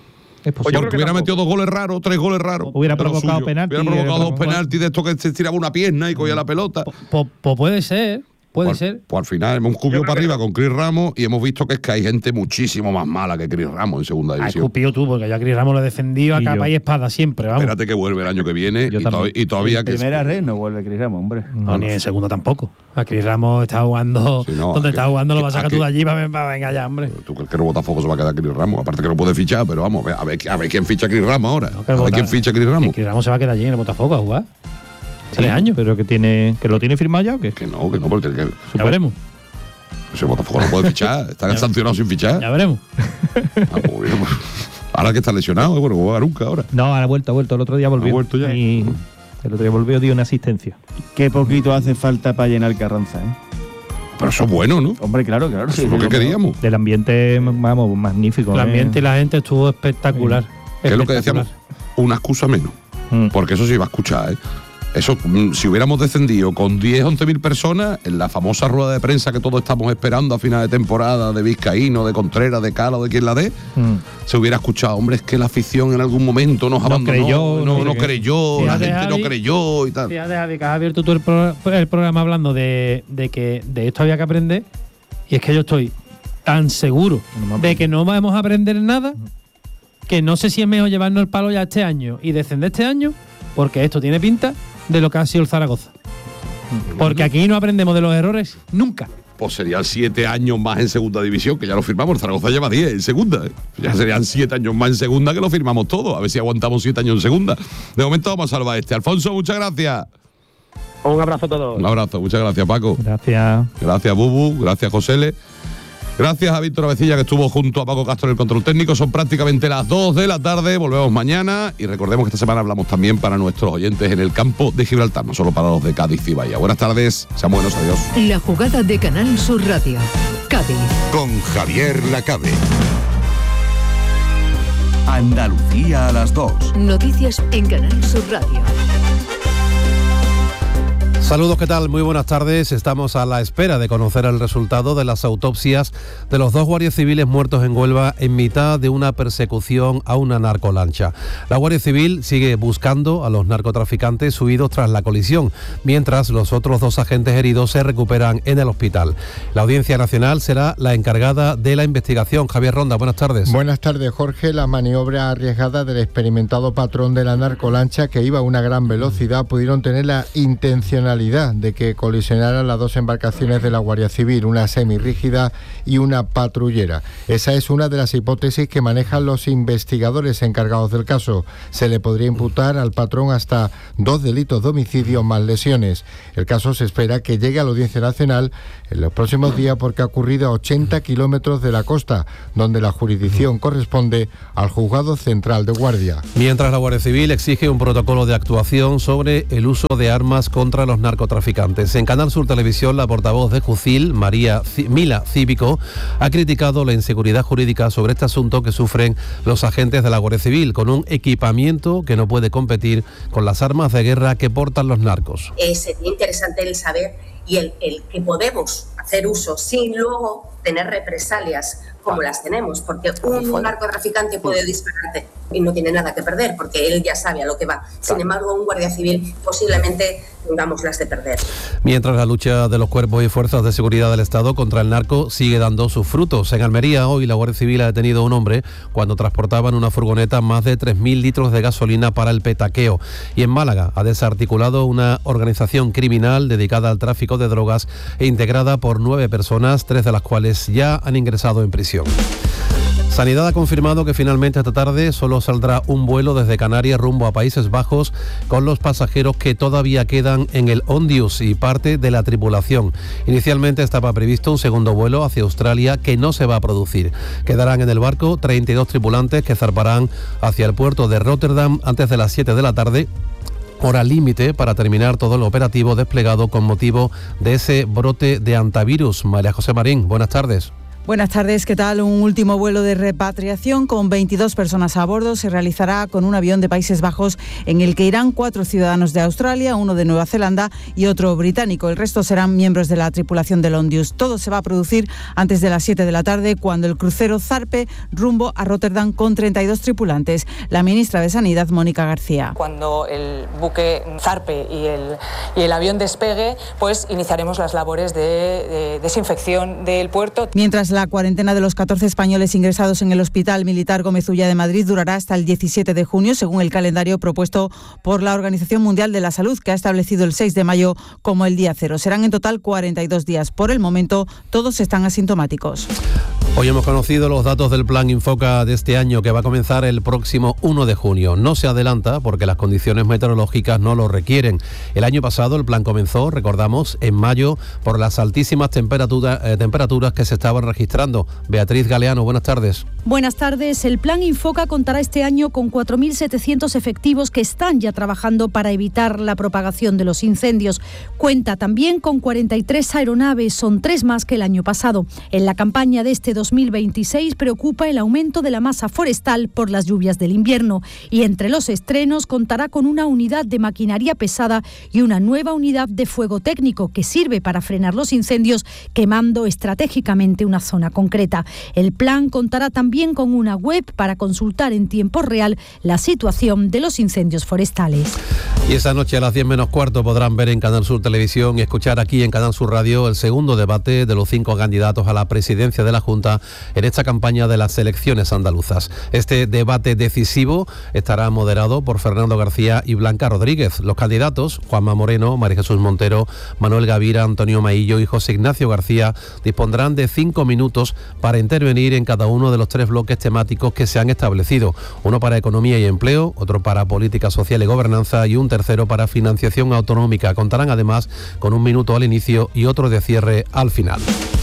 Es Pues yo posible. creo Porque que hubiera tampoco. metido dos goles raros, tres goles raros. Hubiera de lo provocado suyo. penalti, Hubiera provocado eh, dos penaltis de estos que se tiraba una pierna y cogía la pelota. Pues pues puede ser, puede Pues, ser. pues al final hemos Yo cubido creo para que arriba no. con Cris Ramos y hemos visto que es que hay gente muchísimo más mala que Cris Ramos en segunda Ha división. escupido tú, porque yo a Cris Ramos lo he defendido a Y capa yo. y espada siempre, vamos. Espérate que vuelve el año que viene Yo y, to- también. y todavía En que primera red no vuelve Cris Ramos, hombre. No, ni en segunda tampoco. A Cris Ramos está jugando. Sí, no, donde a está que- jugando lo que- vas a sacar a tú que- de allí para, para venga ya, hombre. ¿Tú crees que el Botafogo se va a quedar Cris Ramos? Aparte que no puede fichar, pero vamos, a ver, a ver, a ver quién ficha a Cris Ramos ahora. No, que A el ver Bota- quién ficha a Cris Que Ramos. Cris Ramos se va a quedar allí en el Botafogo a jugar. Sí, Tres años. Pero que tiene que lo tiene firmado ya o qué? Que no, que no, porque que, Ya veremos. ese Botafogo no puede fichar. Está Ya. sancionado sin fichar. Ya veremos. Ah, pues, bueno, pues, ahora que está lesionado, bueno, no juega nunca ahora. No, ha vuelto, ha vuelto. El otro día volvió. ¿Ha vuelto ya? Y el otro día volvió, dio una asistencia. Qué poquito hace falta para llenar Carranza, ¿eh? Pero eso es bueno, ¿no? Hombre, claro, claro. Eso es lo que queríamos. Del ambiente, vamos, magnífico. El ¿eh? ambiente y la gente estuvo espectacular. Que es lo que Espectacular. decíamos, una excusa menos. Mm. Porque eso se iba a escuchar, ¿eh? Eso, mm, si hubiéramos descendido con diez, once mil personas, en la famosa rueda de prensa que todos estamos esperando a final de temporada, de Vizcaíno, de Contreras, de Cala o de quien la dé, Mm. se hubiera escuchado, hombre, es que la afición en algún momento nos No abandonó, creyó, no, no no sé qué. creyó, la Fíjate, gente Javi, no creyó y tal. Fíjate, Javi, que has abierto tú el, pro- el programa hablando de, de que de esto había que aprender. Y es que yo estoy tan seguro de que no vamos a aprender nada que no sé si es mejor llevarnos el palo ya este año y descender este año, porque esto tiene pinta de lo que ha sido el Zaragoza. Porque aquí no aprendemos de los errores nunca. Pues serían siete años más en segunda división, que ya lo firmamos. El Zaragoza lleva diez en segunda. ¿eh? Ya serían siete años más en segunda que lo firmamos todo. A ver si aguantamos siete años en segunda. De momento vamos a salvar este. Alfonso, muchas gracias. Un abrazo a todos. Un abrazo, muchas gracias, Paco. Gracias. Gracias, Bubu. Gracias, Josele. Gracias a Víctor Avecilla, que estuvo junto a Paco Castro en el control técnico. Son prácticamente las dos de la tarde. Volvemos mañana. Y recordemos que esta semana hablamos también para nuestros oyentes en el campo de Gibraltar, no solo para los de Cádiz y Bahía. Buenas tardes. Sean buenos. Adiós. La jugada de Canal Sur Radio. Cádiz. Con Javier Lacabe. Andalucía a las dos. Noticias en Canal Sur Radio. Saludos, ¿qué tal? Muy buenas tardes. Estamos a la espera de conocer el resultado de las autopsias de los dos guardias civiles muertos en Huelva en mitad de una persecución a una narcolancha. La Guardia Civil sigue buscando a los narcotraficantes huidos tras la colisión, mientras los otros dos agentes heridos se recuperan en el hospital. La Audiencia Nacional será la encargada de la investigación. Javier Ronda, buenas tardes. Buenas tardes, Jorge. La maniobra arriesgada del experimentado patrón de la narcolancha, que iba a una gran velocidad, pudieron tener la intencionalidad eventualidad de que colisionaran las dos embarcaciones de la Guardia Civil, una semirrígida y una patrullera. Esa es una de las hipótesis que manejan los investigadores encargados del caso. Se le podría imputar al patrón hasta dos delitos de homicidio más lesiones. El caso se espera que llegue a la Audiencia Nacional en los próximos días porque ha ocurrido a ochenta kilómetros de la costa, donde la jurisdicción corresponde al Juzgado Central de Guardia. Mientras la Guardia Civil exige un protocolo de actuación sobre el uso de armas contra los narcotraficantes. En Canal Sur Televisión, la portavoz de Jucil, María C- Mila Cívico, ha criticado la inseguridad jurídica sobre este asunto que sufren los agentes de la Guardia Civil, con un equipamiento que no puede competir con las armas de guerra que portan los narcos. Eh, sería interesante el saber y el, el que podemos hacer uso sin luego tener represalias como las tenemos, porque un narcotraficante puede dispararte y no tiene nada que perder, porque él ya sabe a lo que va. Sin embargo, un guardia civil posiblemente tengamos las de perder. Mientras la lucha de los cuerpos y fuerzas de seguridad del Estado contra el narco sigue dando sus frutos. En Almería, hoy la Guardia Civil ha detenido a un hombre cuando transportaba en una furgoneta más de tres mil litros de gasolina para el petaqueo. Y en Málaga ha desarticulado una organización criminal dedicada al tráfico de drogas e integrada por nueve personas, tres de las cuales ya han ingresado en prisión. Sanidad ha confirmado que finalmente esta tarde solo saldrá un vuelo desde Canarias rumbo a Países Bajos con los pasajeros que todavía quedan en el Ondius y parte de la tripulación. Inicialmente estaba previsto un segundo vuelo hacia Australia que no se va a producir. Quedarán en el barco treinta y dos tripulantes que zarparán hacia el puerto de Rotterdam antes de las siete de la tarde. Hora límite para terminar todo el operativo desplegado con motivo de ese brote de antivirus. María José Marín, buenas tardes. Buenas tardes, ¿qué tal? Un último vuelo de repatriación con veintidós personas a bordo se realizará con un avión de Países Bajos en el que irán cuatro ciudadanos de Australia, uno de Nueva Zelanda y otro británico. El resto serán miembros de la tripulación del Ondius. Todo se va a producir antes de las siete de la tarde cuando el crucero zarpe rumbo a Rotterdam con treinta y dos tripulantes. La ministra de Sanidad, Mónica García. Cuando el buque zarpe y el, y el avión despegue, pues iniciaremos las labores de, de desinfección del puerto. Mientras la La cuarentena de los catorce españoles ingresados en el Hospital Militar Gómez Ulla de Madrid durará hasta el diecisiete de junio, según el calendario propuesto por la Organización Mundial de la Salud, que ha establecido el seis de mayo como el día cero. Serán en total cuarenta y dos días. Por el momento, todos están asintomáticos. Hoy hemos conocido los datos del Plan Infoca de este año, que va a comenzar el próximo uno de junio. No se adelanta porque las condiciones meteorológicas no lo requieren. El año pasado el plan comenzó, recordamos, en mayo por las altísimas temperatura, eh, temperaturas que se estaban registrando. Beatriz Galeano, buenas tardes. Buenas tardes. El Plan Infoca contará este año con cuatro mil setecientos efectivos que están ya trabajando para evitar la propagación de los incendios. Cuenta también con cuarenta y tres aeronaves, son tres más que el año pasado. En la campaña de este dos mil veintiséis preocupa el aumento de la masa forestal por las lluvias del invierno y entre los estrenos contará con una unidad de maquinaria pesada y una nueva unidad de fuego técnico que sirve para frenar los incendios quemando estratégicamente una zona concreta. El plan contará también con una web para consultar en tiempo real la situación de los incendios forestales. Y esa noche a las diez menos cuarto podrán ver en Canal Sur Televisión y escuchar aquí en Canal Sur Radio el segundo debate de los cinco candidatos a la presidencia de la Junta en esta campaña de las elecciones andaluzas. Este debate decisivo estará moderado por Fernando García y Blanca Rodríguez. Los candidatos, Juanma Moreno, María Jesús Montero, Manuel Gavira, Antonio Maillo y José Ignacio García, dispondrán de cinco minutos para intervenir en cada uno de los tres bloques temáticos que se han establecido. Uno para economía y empleo, otro para política social y gobernanza y un tercero para financiación autonómica. Contarán además con un minuto al inicio y otro de cierre al final.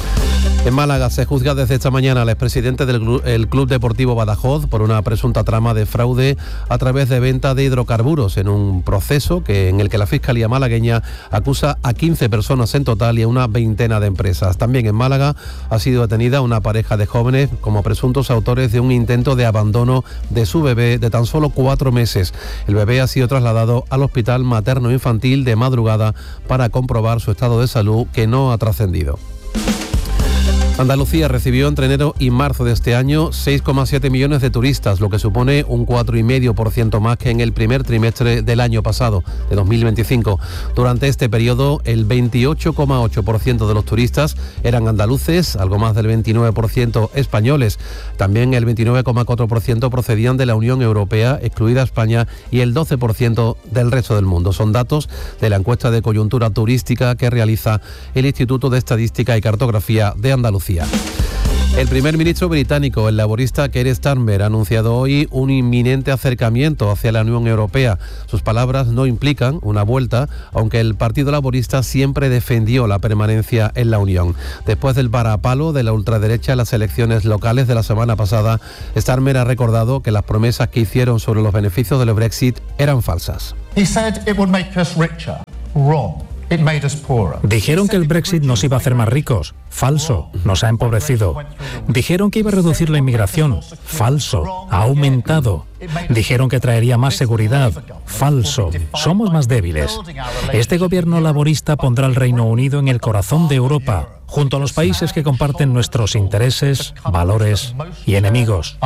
En Málaga se juzga desde esta mañana al expresidente del el Club Deportivo Badajoz por una presunta trama de fraude a través de venta de hidrocarburos en un proceso que, en el que la Fiscalía malagueña acusa a quince personas en total y a una veintena de empresas. También en Málaga ha sido detenida una pareja de jóvenes como presuntos autores de un intento de abandono de su bebé de tan solo cuatro meses. El bebé ha sido trasladado al Hospital Materno Infantil de madrugada para comprobar su estado de salud, que no ha trascendido. Andalucía recibió entre enero y marzo de este año seis coma siete millones de turistas, lo que supone un cuatro coma cinco por ciento más que en el primer trimestre del año pasado, de dos mil veinticinco. Durante este periodo, el veintiocho coma ocho por ciento de los turistas eran andaluces, algo más del veintinueve por ciento españoles. También el veintinueve coma cuatro por ciento procedían de la Unión Europea, excluida España, y el doce por ciento del resto del mundo. Son datos de la encuesta de coyuntura turística que realiza el Instituto de Estadística y Cartografía de Andalucía. El primer ministro británico, el laborista Keir Starmer, ha anunciado hoy un inminente acercamiento hacia la Unión Europea. Sus palabras no implican una vuelta, aunque el Partido Laborista siempre defendió la permanencia en la Unión. Después del varapalo de la ultraderecha en las elecciones locales de la semana pasada, Starmer ha recordado que las promesas que hicieron sobre los beneficios del Brexit eran falsas. He said it would make us richer. Wrong. Dijeron que el Brexit nos iba a hacer más ricos. Falso, nos ha empobrecido. Dijeron que iba a reducir la inmigración. Falso, ha aumentado. Dijeron que traería más seguridad. Falso, somos más débiles. Este gobierno laborista pondrá al Reino Unido en el corazón de Europa, junto a los países que comparten nuestros intereses, valores y enemigos.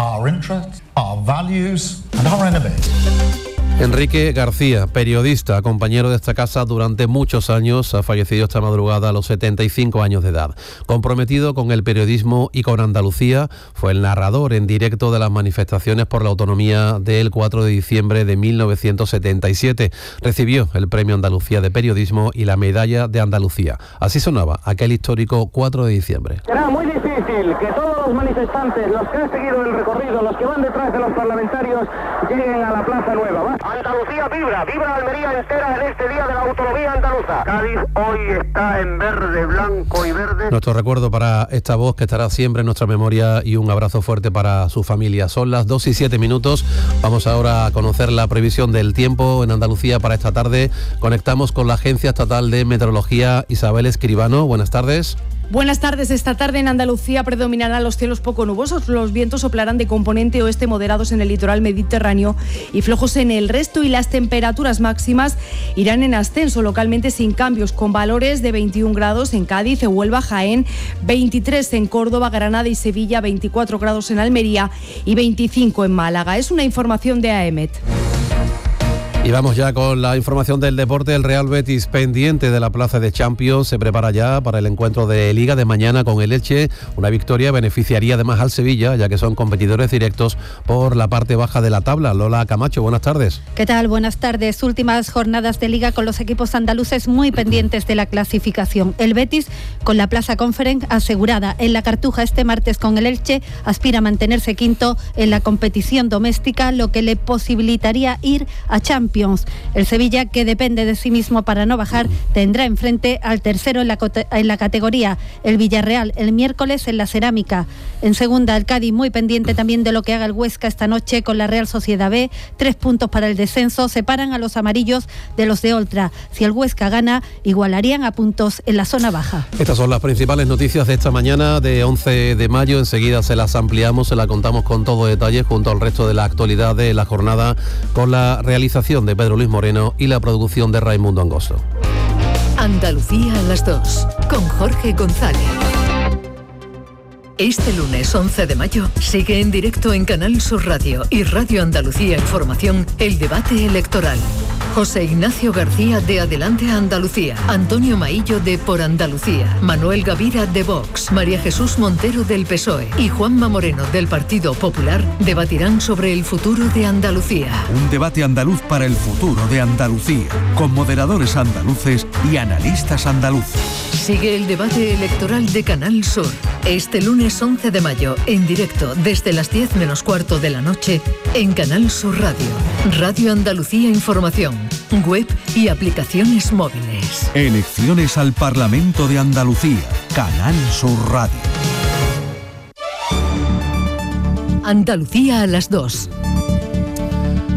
Enrique García, periodista, compañero de esta casa durante muchos años, ha fallecido esta madrugada a los setenta y cinco años de edad. Comprometido con el periodismo y con Andalucía, fue el narrador en directo de las manifestaciones por la autonomía del cuatro de diciembre de mil novecientos setenta y siete. Recibió el Premio Andalucía de Periodismo y la Medalla de Andalucía. Así sonaba aquel histórico cuatro de diciembre. Será muy difícil que todos los manifestantes, los que han seguido el recorrido, los que van detrás de los parlamentarios, lleguen a la Plaza Nueva. ¿Va? Andalucía vibra, vibra Almería entera en este día de la autonomía andaluza. Cádiz hoy está en verde, blanco y verde. Nuestro recuerdo para esta voz que estará siempre en nuestra memoria y un abrazo fuerte para su familia. Son las dos y siete minutos. Vamos ahora a conocer la previsión del tiempo en Andalucía para esta tarde. Conectamos con la Agencia Estatal de Meteorología, Isabel Escribano. Buenas tardes. Buenas tardes. Esta tarde en Andalucía predominarán los cielos poco nubosos. Los vientos soplarán de componente oeste moderados en el litoral mediterráneo y flojos en el resto, y las temperaturas máximas irán en ascenso, localmente sin cambios, con valores de veintiún grados en Cádiz, Huelva, Jaén, veintitrés en Córdoba, Granada y Sevilla, veinticuatro grados en Almería y veinticinco en Málaga. Es una información de AEMET. Y vamos ya con la información del deporte. El Real Betis, pendiente de la plaza de Champions, se prepara ya para el encuentro de Liga de mañana con el Elche. Una victoria beneficiaría además al Sevilla, ya que son competidores directos por la parte baja de la tabla. Lola Camacho, buenas tardes. ¿Qué tal? Buenas tardes. Últimas jornadas de Liga con los equipos andaluces muy pendientes de la clasificación. El Betis, con la Plaza Conference asegurada en la Cartuja este martes con el Elche, aspira a mantenerse quinto en la competición doméstica, lo que le posibilitaría ir a Champions. El Sevilla, que depende de sí mismo para no bajar, tendrá enfrente al tercero en la, en la categoría, el Villarreal, el miércoles en la Cerámica. En segunda, el Cádiz, muy pendiente también de lo que haga el Huesca esta noche con la Real Sociedad B. Tres puntos para el descenso separan a los amarillos de los de Oltra. Si el Huesca gana, igualarían a puntos en la zona baja. Estas son las principales noticias de esta mañana de once de mayo. Enseguida se las ampliamos, se las contamos con todo detalle junto al resto de la actualidad de la jornada, con la realización de Pedro Luis Moreno y la producción de Raimundo Angosto. Andalucía a las dos, con Jorge González. Este lunes once de mayo sigue en directo en Canal Sur Radio y Radio Andalucía Información el debate electoral. José Ignacio García de Adelante Andalucía, Antonio Maillo de Por Andalucía, Manuel Gavira de Vox, María Jesús Montero del P S O E y Juanma Moreno del Partido Popular debatirán sobre el futuro de Andalucía. Un debate andaluz para el futuro de Andalucía, con moderadores andaluces y analistas andaluces. Sigue el debate electoral de Canal Sur. Este lunes once de mayo, en directo desde las diez menos cuarto de la noche, en Canal Sur Radio, Radio Andalucía Información, web y aplicaciones móviles. Elecciones al Parlamento de Andalucía, Canal Sur Radio. Andalucía a las dos.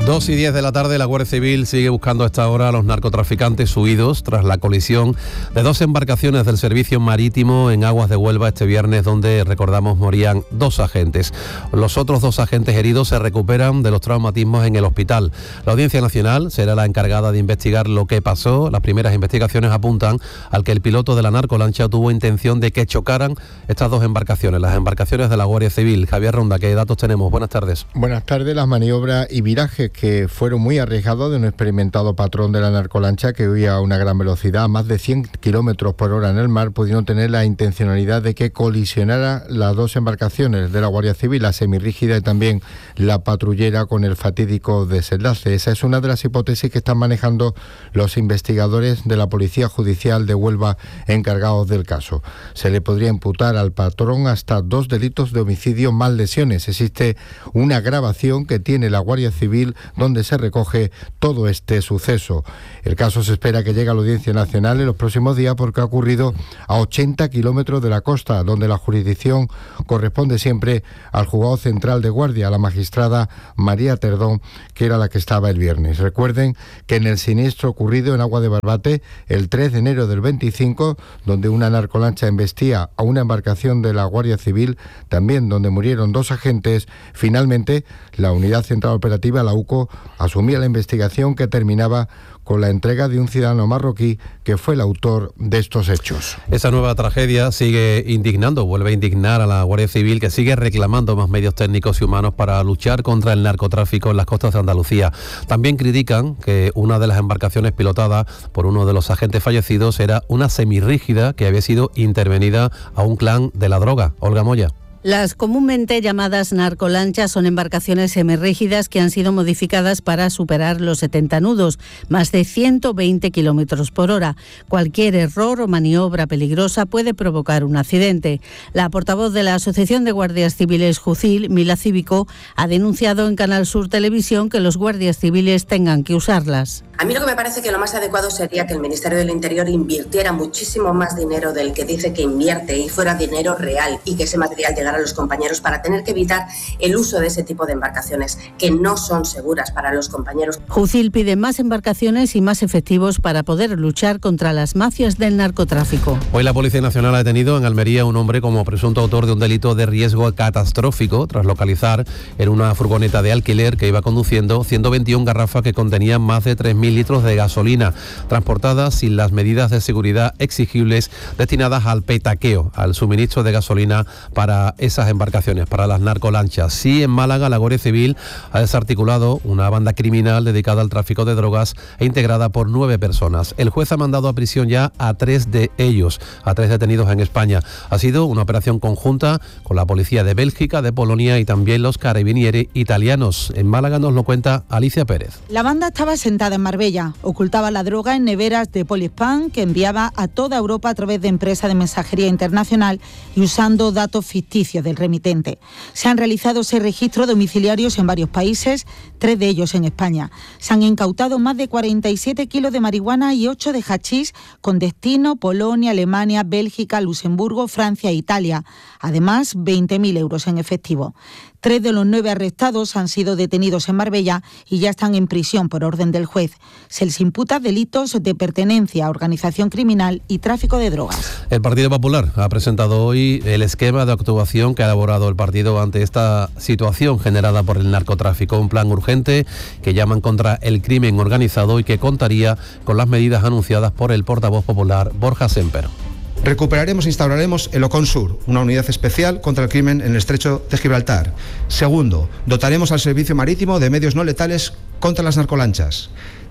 dos y diez de la tarde, la Guardia Civil sigue buscando a esta hora a los narcotraficantes huidos tras la colisión de dos embarcaciones del servicio marítimo en aguas de Huelva este viernes, donde, recordamos, morían dos agentes. Los otros dos agentes heridos se recuperan de los traumatismos en el hospital. La Audiencia Nacional será la encargada de investigar lo que pasó. Las primeras investigaciones apuntan al que el piloto de la narcolancha tuvo intención de que chocaran estas dos embarcaciones, las embarcaciones de la Guardia Civil. Javier Ronda, ¿qué datos tenemos? Buenas tardes. Buenas tardes. Las maniobras y virajes que fueron muy arriesgados de un experimentado patrón de la narcolancha que huía a una gran velocidad, a más de cien kilómetros por hora en el mar, pudieron tener la intencionalidad de que colisionara las dos embarcaciones de la Guardia Civil, la semirrígida y también la patrullera, con el fatídico desenlace. Esa es una de las hipótesis que están manejando los investigadores de la Policía Judicial de Huelva encargados del caso. Se le podría imputar al patrón hasta dos delitos de homicidio más lesiones. Existe una grabación que tiene la Guardia Civil donde se recoge todo este suceso. El caso se espera que llegue a la Audiencia Nacional en los próximos días porque ha ocurrido a ochenta kilómetros de la costa, donde la jurisdicción corresponde siempre al Juzgado Central de Guardia, a la magistrada María Terdón, que era la que estaba el viernes. Recuerden que en el siniestro ocurrido en Agua de Barbate el tres de enero del veinticinco, donde una narcolancha embestía a una embarcación de la Guardia Civil, también donde murieron dos agentes, finalmente la Unidad Central Operativa, la U C O, asumía la investigación que terminaba con la entrega de un ciudadano marroquí que fue el autor de estos hechos. Esa nueva tragedia sigue indignando, vuelve a indignar a la Guardia Civil, que sigue reclamando más medios técnicos y humanos para luchar contra el narcotráfico en las costas de Andalucía. También critican que una de las embarcaciones pilotada por uno de los agentes fallecidos era una semirrígida que había sido intervenida a un clan de la droga. Olga Moya. Las comúnmente llamadas narcolanchas son embarcaciones semirrígidas que han sido modificadas para superar los setenta nudos, más de ciento veinte kilómetros por hora. Cualquier error o maniobra peligrosa puede provocar un accidente. La portavoz de la Asociación de Guardias Civiles Jucil, Mila Cívico, ha denunciado en Canal Sur Televisión que los guardias civiles tengan que usarlas. A mí lo que me parece que lo más adecuado sería que el Ministerio del Interior invirtiera muchísimo más dinero del que dice que invierte y fuera dinero real, y que ese material llegara a los compañeros para tener que evitar el uso de ese tipo de embarcaciones que no son seguras para los compañeros. Jucil pide más embarcaciones y más efectivos para poder luchar contra las mafias del narcotráfico. Hoy la Policía Nacional ha detenido en Almería a un hombre como presunto autor de un delito de riesgo catastrófico tras localizar en una furgoneta de alquiler que iba conduciendo ciento veintiuna garrafas que contenían más de tres mil litros de gasolina, transportadas sin las medidas de seguridad exigibles destinadas al petaqueo, al suministro de gasolina para esas embarcaciones, para las narcolanchas. Sí, en Málaga la Guardia Civil ha desarticulado una banda criminal dedicada al tráfico de drogas e integrada por nueve personas. El juez ha mandado a prisión ya a tres de ellos, a tres detenidos en España. Ha sido una operación conjunta con la policía de Bélgica, de Polonia y también los carabinieri italianos. En Málaga nos lo cuenta Alicia Pérez. La banda estaba sentada en Marbella, ocultaba la droga en neveras de Polispán que enviaba a toda Europa a través de empresas de mensajería internacional y usando datos ficticios del remitente. Se han realizado seis registros domiciliarios en varios países, tres de ellos en España. Se han incautado más de cuarenta y siete kilos de marihuana y ocho de hachís con destino Polonia, Alemania, Bélgica, Luxemburgo, Francia e Italia. Además, veinte mil euros en efectivo. Tres de los nueve arrestados han sido detenidos en Marbella y ya están en prisión por orden del juez. Se les imputa delitos de pertenencia a organización criminal y tráfico de drogas. El Partido Popular ha presentado hoy el esquema de actuación que ha elaborado el partido ante esta situación generada por el narcotráfico. Un plan urgente que llaman contra el crimen organizado y que contaría con las medidas anunciadas por el portavoz popular Borja Semper. Recuperaremos e instauraremos el OCONSUR, una unidad especial contra el crimen en el estrecho de Gibraltar. Segundo, dotaremos al servicio marítimo de medios no letales contra las narcolanchas.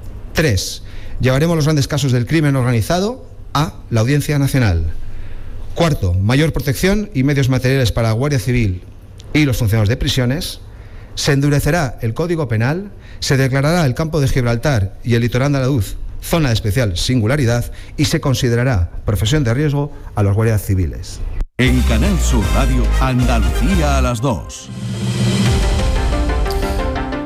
Tres, llevaremos los grandes casos del crimen organizado a la Audiencia Nacional. Cuarto, mayor protección y medios materiales para la Guardia Civil y los funcionarios de prisiones. Se endurecerá el Código Penal, se declarará el campo de Gibraltar y el litoral andaluz zona de especial singularidad y se considerará profesión de riesgo a los guardias civiles. En Canal Sur Radio, Andalucía a las dos.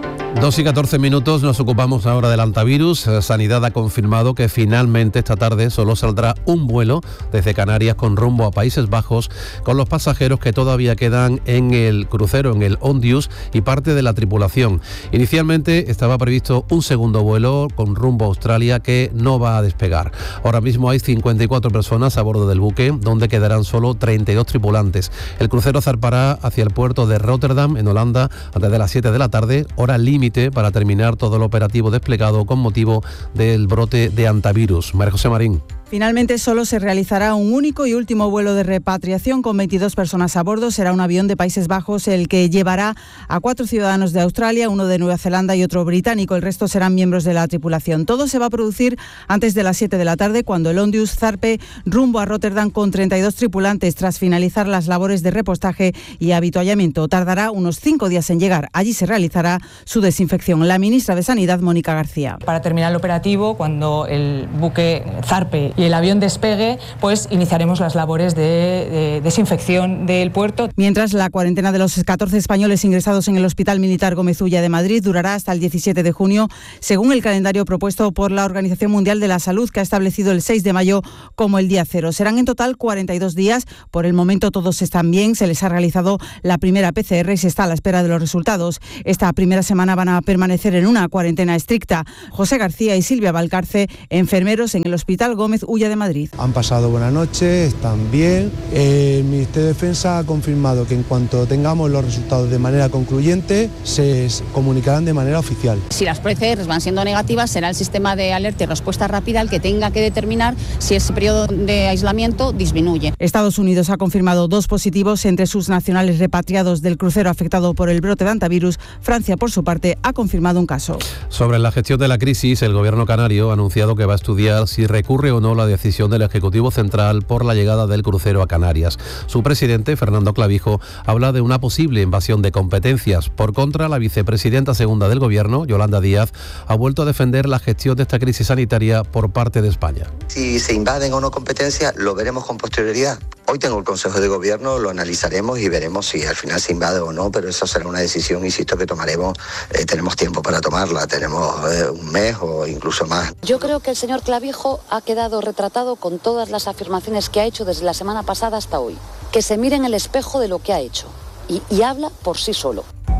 dos y catorce minutos, nos ocupamos ahora del antivirus. Sanidad ha confirmado que finalmente esta tarde solo saldrá un vuelo desde Canarias con rumbo a Países Bajos, con los pasajeros que todavía quedan en el crucero, en el Ondius, y parte de la tripulación. Inicialmente estaba previsto un segundo vuelo con rumbo a Australia que no va a despegar. Ahora mismo hay cincuenta y cuatro personas a bordo del buque, donde quedarán solo treinta y dos tripulantes. El crucero zarpará hacia el puerto de Rotterdam, en Holanda, antes de las siete de la tarde, hora límite para terminar todo el operativo desplegado con motivo del brote de antivirus. María José Marín. Finalmente solo se realizará un único y último vuelo de repatriación con veintidós personas a bordo. Será un avión de Países Bajos el que llevará a cuatro ciudadanos de Australia, uno de Nueva Zelanda y otro británico. El resto serán miembros de la tripulación. Todo se va a producir antes de las siete de la tarde, cuando el Ondius zarpe rumbo a Rotterdam con treinta y dos tripulantes tras finalizar las labores de repostaje y avituallamiento. Tardará unos cinco días en llegar. Allí se realizará su desinfección. La ministra de Sanidad, Mónica García. Para terminar el operativo, cuando el buque zarpe y el avión despegue, pues iniciaremos las labores de, de desinfección del puerto. Mientras, la cuarentena de los catorce españoles ingresados en el Hospital Militar Gómez Ulla de Madrid durará hasta el diecisiete de junio, según el calendario propuesto por la Organización Mundial de la Salud, que ha establecido el seis de mayo como el día cero. Serán en total cuarenta y dos días. Por el momento todos están bien. Se les ha realizado la primera P C R y se está a la espera de los resultados. Esta primera semana van a permanecer en una cuarentena estricta. José García y Silvia Valcarce, enfermeros en el Hospital Gómez Ulla de Madrid. Han pasado buenas noches, están bien. El Ministerio de Defensa ha confirmado que en cuanto tengamos los resultados de manera concluyente, se comunicarán de manera oficial. Si las P C R van siendo negativas, será el sistema de alerta y respuesta rápida el que tenga que determinar si ese periodo de aislamiento disminuye. Estados Unidos ha confirmado dos positivos entre sus nacionales repatriados del crucero afectado por el brote de antivirus. Francia, por su parte, ha confirmado un caso. Sobre la gestión de la crisis, el gobierno canario ha anunciado que va a estudiar si recurre o no la decisión del Ejecutivo Central por la llegada del crucero a Canarias. Su presidente, Fernando Clavijo, habla de una posible invasión de competencias. Por contra, la vicepresidenta segunda del Gobierno, Yolanda Díaz, ha vuelto a defender la gestión de esta crisis sanitaria por parte de España. Si se invaden o no competencias, lo veremos con posterioridad. Hoy tengo el Consejo de Gobierno, lo analizaremos y veremos si al final se invade o no, pero eso será una decisión, insisto, que tomaremos. Eh, tenemos tiempo para tomarla, tenemos eh, un mes o incluso más. Yo creo que el señor Clavijo ha quedado retratado con todas las afirmaciones que ha hecho desde la semana pasada hasta hoy. Que se mire en el espejo de lo que ha hecho y, y habla por sí solo.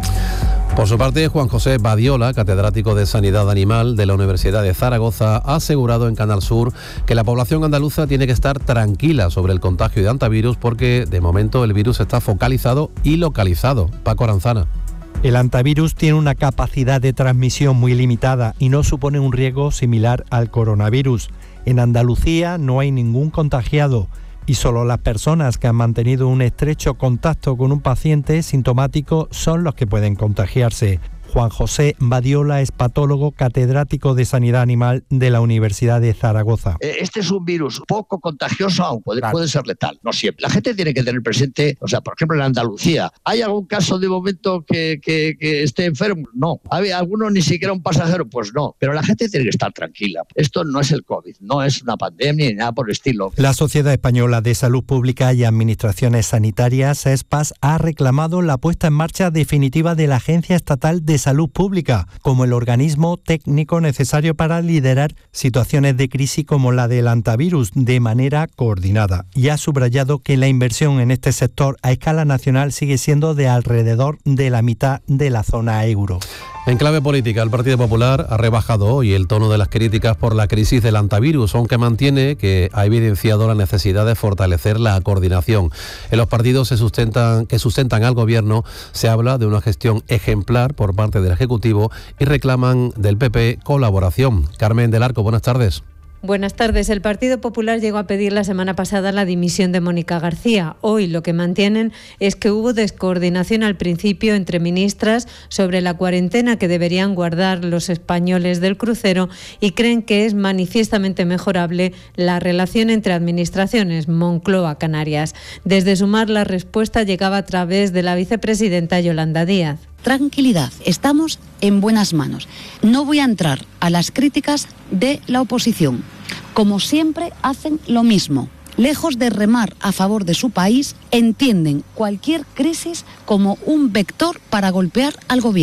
Por su parte, Juan José Badiola, catedrático de Sanidad Animal de la Universidad de Zaragoza, ha asegurado en Canal Sur que la población andaluza tiene que estar tranquila sobre el contagio de antivirus porque, de momento, el virus está focalizado y localizado. Paco Aranzana. El antivirus tiene una capacidad de transmisión muy limitada y no supone un riesgo similar al coronavirus. En Andalucía no hay ningún contagiado y solo las personas que han mantenido un estrecho contacto con un paciente sintomático son los que pueden contagiarse. Juan José Badiola es patólogo catedrático de Sanidad Animal de la Universidad de Zaragoza. Este es un virus poco contagioso, aunque puede, puede ser letal, no siempre. La gente tiene que tener presente, o sea, por ejemplo, en Andalucía, ¿hay algún caso de momento que, que, que esté enfermo? No. ¿Hay alguno ni siquiera un pasajero? Pues no. Pero la gente tiene que estar tranquila. Esto no es el COVID, no es una pandemia ni nada por el estilo. La Sociedad Española de Salud Pública y Administraciones Sanitarias, ESPAS, ha reclamado la puesta en marcha definitiva de la Agencia Estatal de Salud Pública como el organismo técnico necesario para liderar situaciones de crisis como la del antivirus de manera coordinada, y ha subrayado que la inversión en este sector a escala nacional sigue siendo de alrededor de la mitad de la zona euro. En clave política, el Partido Popular ha rebajado hoy el tono de las críticas por la crisis del antivirus, aunque mantiene que ha evidenciado la necesidad de fortalecer la coordinación. En los partidos se sustentan, que sustentan al Gobierno se habla de una gestión ejemplar por parte del Ejecutivo y reclaman del P P colaboración. Carmen del Arco, buenas tardes. Buenas tardes. El Partido Popular llegó a pedir la semana pasada la dimisión de Mónica García. Hoy lo que mantienen es que hubo descoordinación al principio entre ministras sobre la cuarentena que deberían guardar los españoles del crucero y creen que es manifiestamente mejorable la relación entre administraciones Moncloa-Canarias. Desde Sumar, la respuesta llegaba a través de la vicepresidenta Yolanda Díaz. Tranquilidad, estamos en buenas manos. No voy a entrar a las críticas de la oposición. Como siempre, hacen lo mismo. Lejos de remar a favor de su país, entienden cualquier crisis como un vector para golpear al gobierno.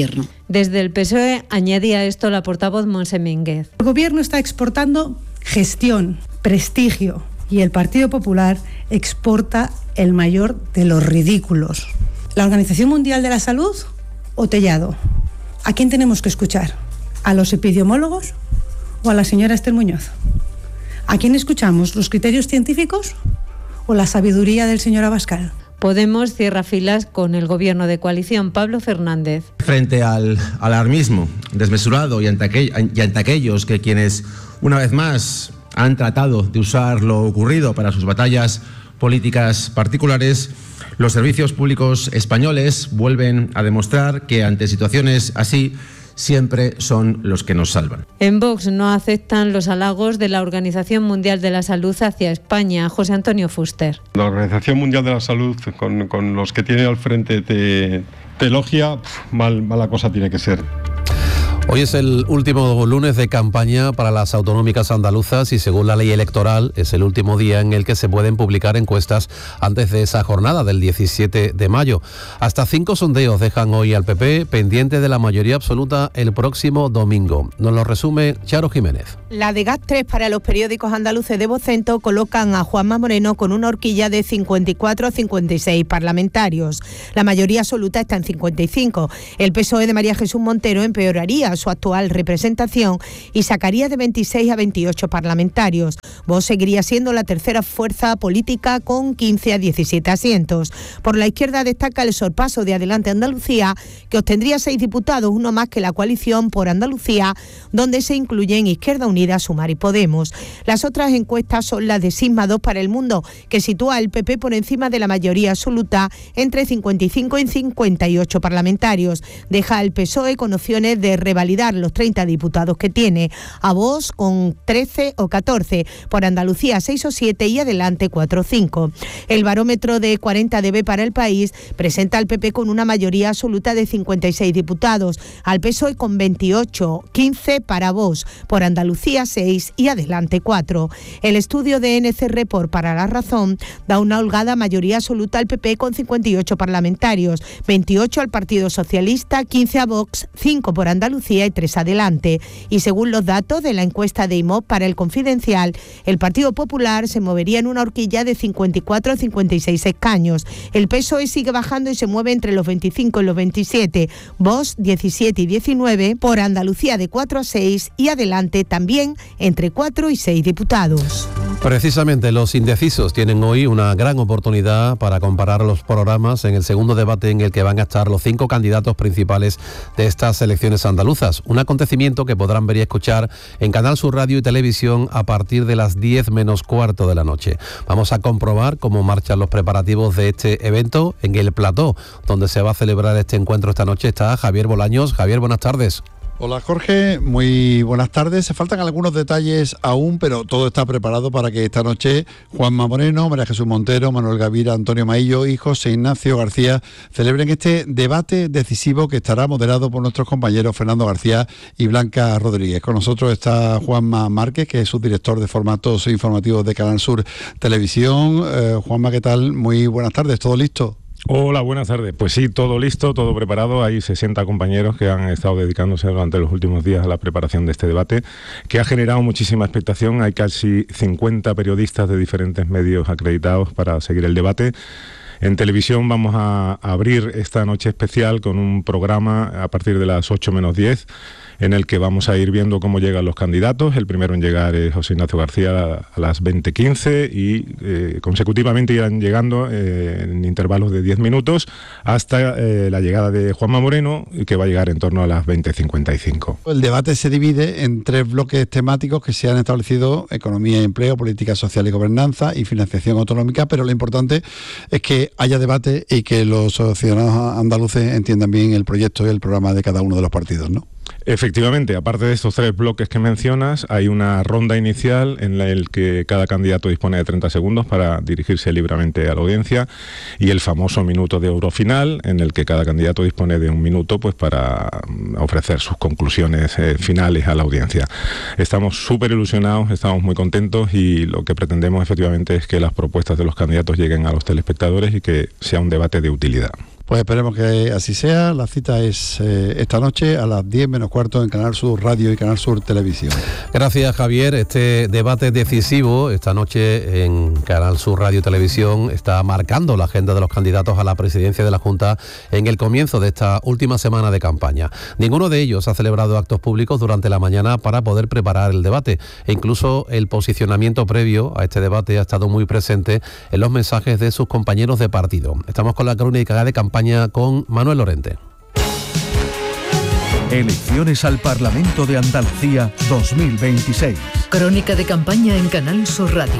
Desde el P S O E añadía esto la portavoz Montse Mínguez. El Gobierno está exportando gestión, prestigio, y el Partido Popular exporta el mayor de los ridículos. ¿La Organización Mundial de la Salud o Tellado? ¿A quién tenemos que escuchar? ¿A los epidemiólogos o a la señora Esther Muñoz? ¿A quién escuchamos? ¿Los criterios científicos o la sabiduría del señor Abascal? Podemos cierra filas con el gobierno de coalición. Pablo Fernández. Frente al alarmismo desmesurado y ante, aquel, y ante aquellos que quienes, una vez más, han tratado de usar lo ocurrido para sus batallas políticas particulares, los servicios públicos españoles vuelven a demostrar que ante situaciones así siempre son los que nos salvan. En Vox no aceptan los halagos de la Organización Mundial de la Salud hacia España. José Antonio Fuster. La Organización Mundial de la Salud, con, con los que tiene al frente, te, te elogia, mal, mala cosa tiene que ser. Hoy es el último lunes de campaña para las autonómicas andaluzas y según la ley electoral es el último día en el que se pueden publicar encuestas antes de esa jornada del diecisiete de mayo. Hasta cinco sondeos dejan hoy al P P pendiente de la mayoría absoluta el próximo domingo. Nos lo resume Charo Jiménez. La de GAT tres para los periódicos andaluces de Vocento colocan a Juanma Moreno con una horquilla de cincuenta y cuatro a cincuenta y seis parlamentarios. La mayoría absoluta está en cincuenta y cinco. El P S O E de María Jesús Montero empeoraría su actual representación y sacaría de veintiséis a veintiocho parlamentarios. Vox seguiría siendo la tercera fuerza política con quince a diecisiete asientos. Por la izquierda destaca el sorpaso de Adelante Andalucía, que obtendría seis diputados, uno más que la coalición por Andalucía, donde se incluyen Izquierda Unida, Sumar y Podemos. Las otras encuestas son las de Sigma dos para El Mundo, que sitúa al P P por encima de la mayoría absoluta entre cincuenta y cinco y cincuenta y ocho parlamentarios. Deja al P S O E con opciones de revalidar los treinta diputados que tiene, a Vox con trece o catorce, por Andalucía seis o siete y Adelante cuatro o cinco. El barómetro de cuarenta D B para El País presenta al P P con una mayoría absoluta de cincuenta y seis diputados, al P S O E con veintiocho, quince para Vox, por Andalucía seis y Adelante cuatro. El estudio de N C Report para La Razón da una holgada mayoría absoluta al P P con cincuenta y ocho parlamentarios, veintiocho al Partido Socialista, quince a Vox, cinco por Andalucía y tres Adelante. Y según los datos de la encuesta de I M O P para El Confidencial, el Partido Popular se movería en una horquilla de cincuenta y cuatro a cincuenta y seis escaños. El P S O E sigue bajando y se mueve entre los veinticinco y los veintisiete. Vox diecisiete y diecinueve, por Andalucía de cuatro a seis y Adelante también entre cuatro y seis diputados. Precisamente los indecisos tienen hoy una gran oportunidad para comparar los programas en el segundo debate en el que van a estar los cinco candidatos principales de estas elecciones andaluzas. Un acontecimiento que podrán ver y escuchar en Canal Sur Radio y Televisión a partir de las diez menos cuarto de la noche. Vamos a comprobar cómo marchan los preparativos de este evento en el plató, donde se va a celebrar este encuentro esta noche. Está Javier Bolaños. Javier, buenas tardes. Hola Jorge, muy buenas tardes. Se faltan algunos detalles aún, pero todo está preparado para que esta noche Juanma Moreno, María Jesús Montero, Manuel Gavira, Antonio Maillo y José Ignacio García celebren este debate decisivo que estará moderado por nuestros compañeros Fernando García y Blanca Rodríguez. Con nosotros está Juanma Márquez, que es subdirector de formatos informativos de Canal Sur Televisión. Eh, Juanma, ¿qué tal? Muy buenas tardes, ¿todo listo? Hola, buenas tardes. Pues sí, todo listo, todo preparado. Hay sesenta compañeros que han estado dedicándose durante los últimos días a la preparación de este debate, que ha generado muchísima expectación. Hay casi cincuenta periodistas de diferentes medios acreditados para seguir el debate. En televisión vamos a abrir esta noche especial con un programa a partir de las ocho menos diez, en el que vamos a ir viendo cómo llegan los candidatos. El primero en llegar es José Ignacio García a las veinte quince y eh, consecutivamente irán llegando eh, en intervalos de diez minutos hasta eh, la llegada de Juanma Moreno, que va a llegar en torno a las veinte cincuenta y cinco. El debate se divide en tres bloques temáticos que se han establecido: economía y empleo, política social y gobernanza y financiación autonómica, pero lo importante es que haya debate y que los ciudadanos andaluces entiendan bien el proyecto y el programa de cada uno de los partidos, ¿no? Efectivamente, aparte de estos tres bloques que mencionas, hay una ronda inicial en la que cada candidato dispone de treinta segundos para dirigirse libremente a la audiencia, y el famoso minuto de oro final, en el que cada candidato dispone de un minuto pues para ofrecer sus conclusiones eh, finales a la audiencia. Estamos súper ilusionados, estamos muy contentos, y lo que pretendemos efectivamente es que las propuestas de los candidatos lleguen a los telespectadores y que sea un debate de utilidad. Pues esperemos que así sea. La cita es eh, esta noche a las diez menos cuarto en Canal Sur Radio y Canal Sur Televisión. Gracias, Javier. Este debate decisivo esta noche en Canal Sur Radio y Televisión está marcando la agenda de los candidatos a la presidencia de la Junta en el comienzo de esta última semana de campaña. Ninguno de ellos ha celebrado actos públicos durante la mañana para poder preparar el debate e incluso el posicionamiento previo a este debate ha estado muy presente en los mensajes de sus compañeros de partido. Estamos con la crónica de campaña con Manuel Lorente. Elecciones al Parlamento de Andalucía dos mil veintiséis. Crónica de campaña en Canal Sur Radio.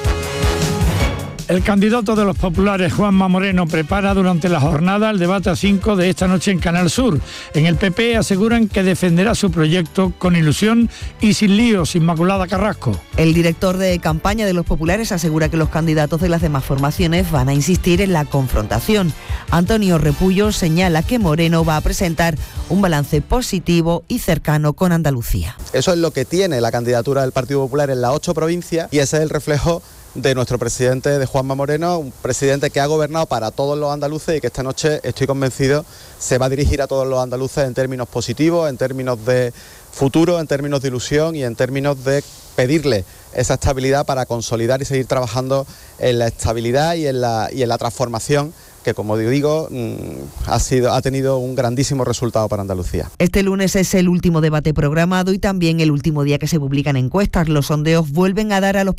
El candidato de los populares, Juanma Moreno, prepara durante la jornada el debate a cinco de esta noche en Canal Sur. En el P P aseguran que defenderá su proyecto con ilusión y sin líos. Inmaculada Carrasco. El director de campaña de los populares asegura que los candidatos de las demás formaciones van a insistir en la confrontación. Antonio Repullo señala que Moreno va a presentar un balance positivo y cercano con Andalucía. Eso es lo que tiene la candidatura del Partido Popular en las ocho provincias y ese es el reflejo de nuestro presidente, de Juanma Moreno, un presidente que ha gobernado para todos los andaluces y que esta noche, estoy convencido, se va a dirigir a todos los andaluces en términos positivos, en términos de futuro, en términos de ilusión y en términos de pedirle esa estabilidad para consolidar y seguir trabajando en la estabilidad y en la, y en la transformación que, como digo, ha sido, ha tenido un grandísimo resultado para Andalucía. Este lunes es el último debate programado y también el último día que se publican encuestas. Los sondeos vuelven a dar a los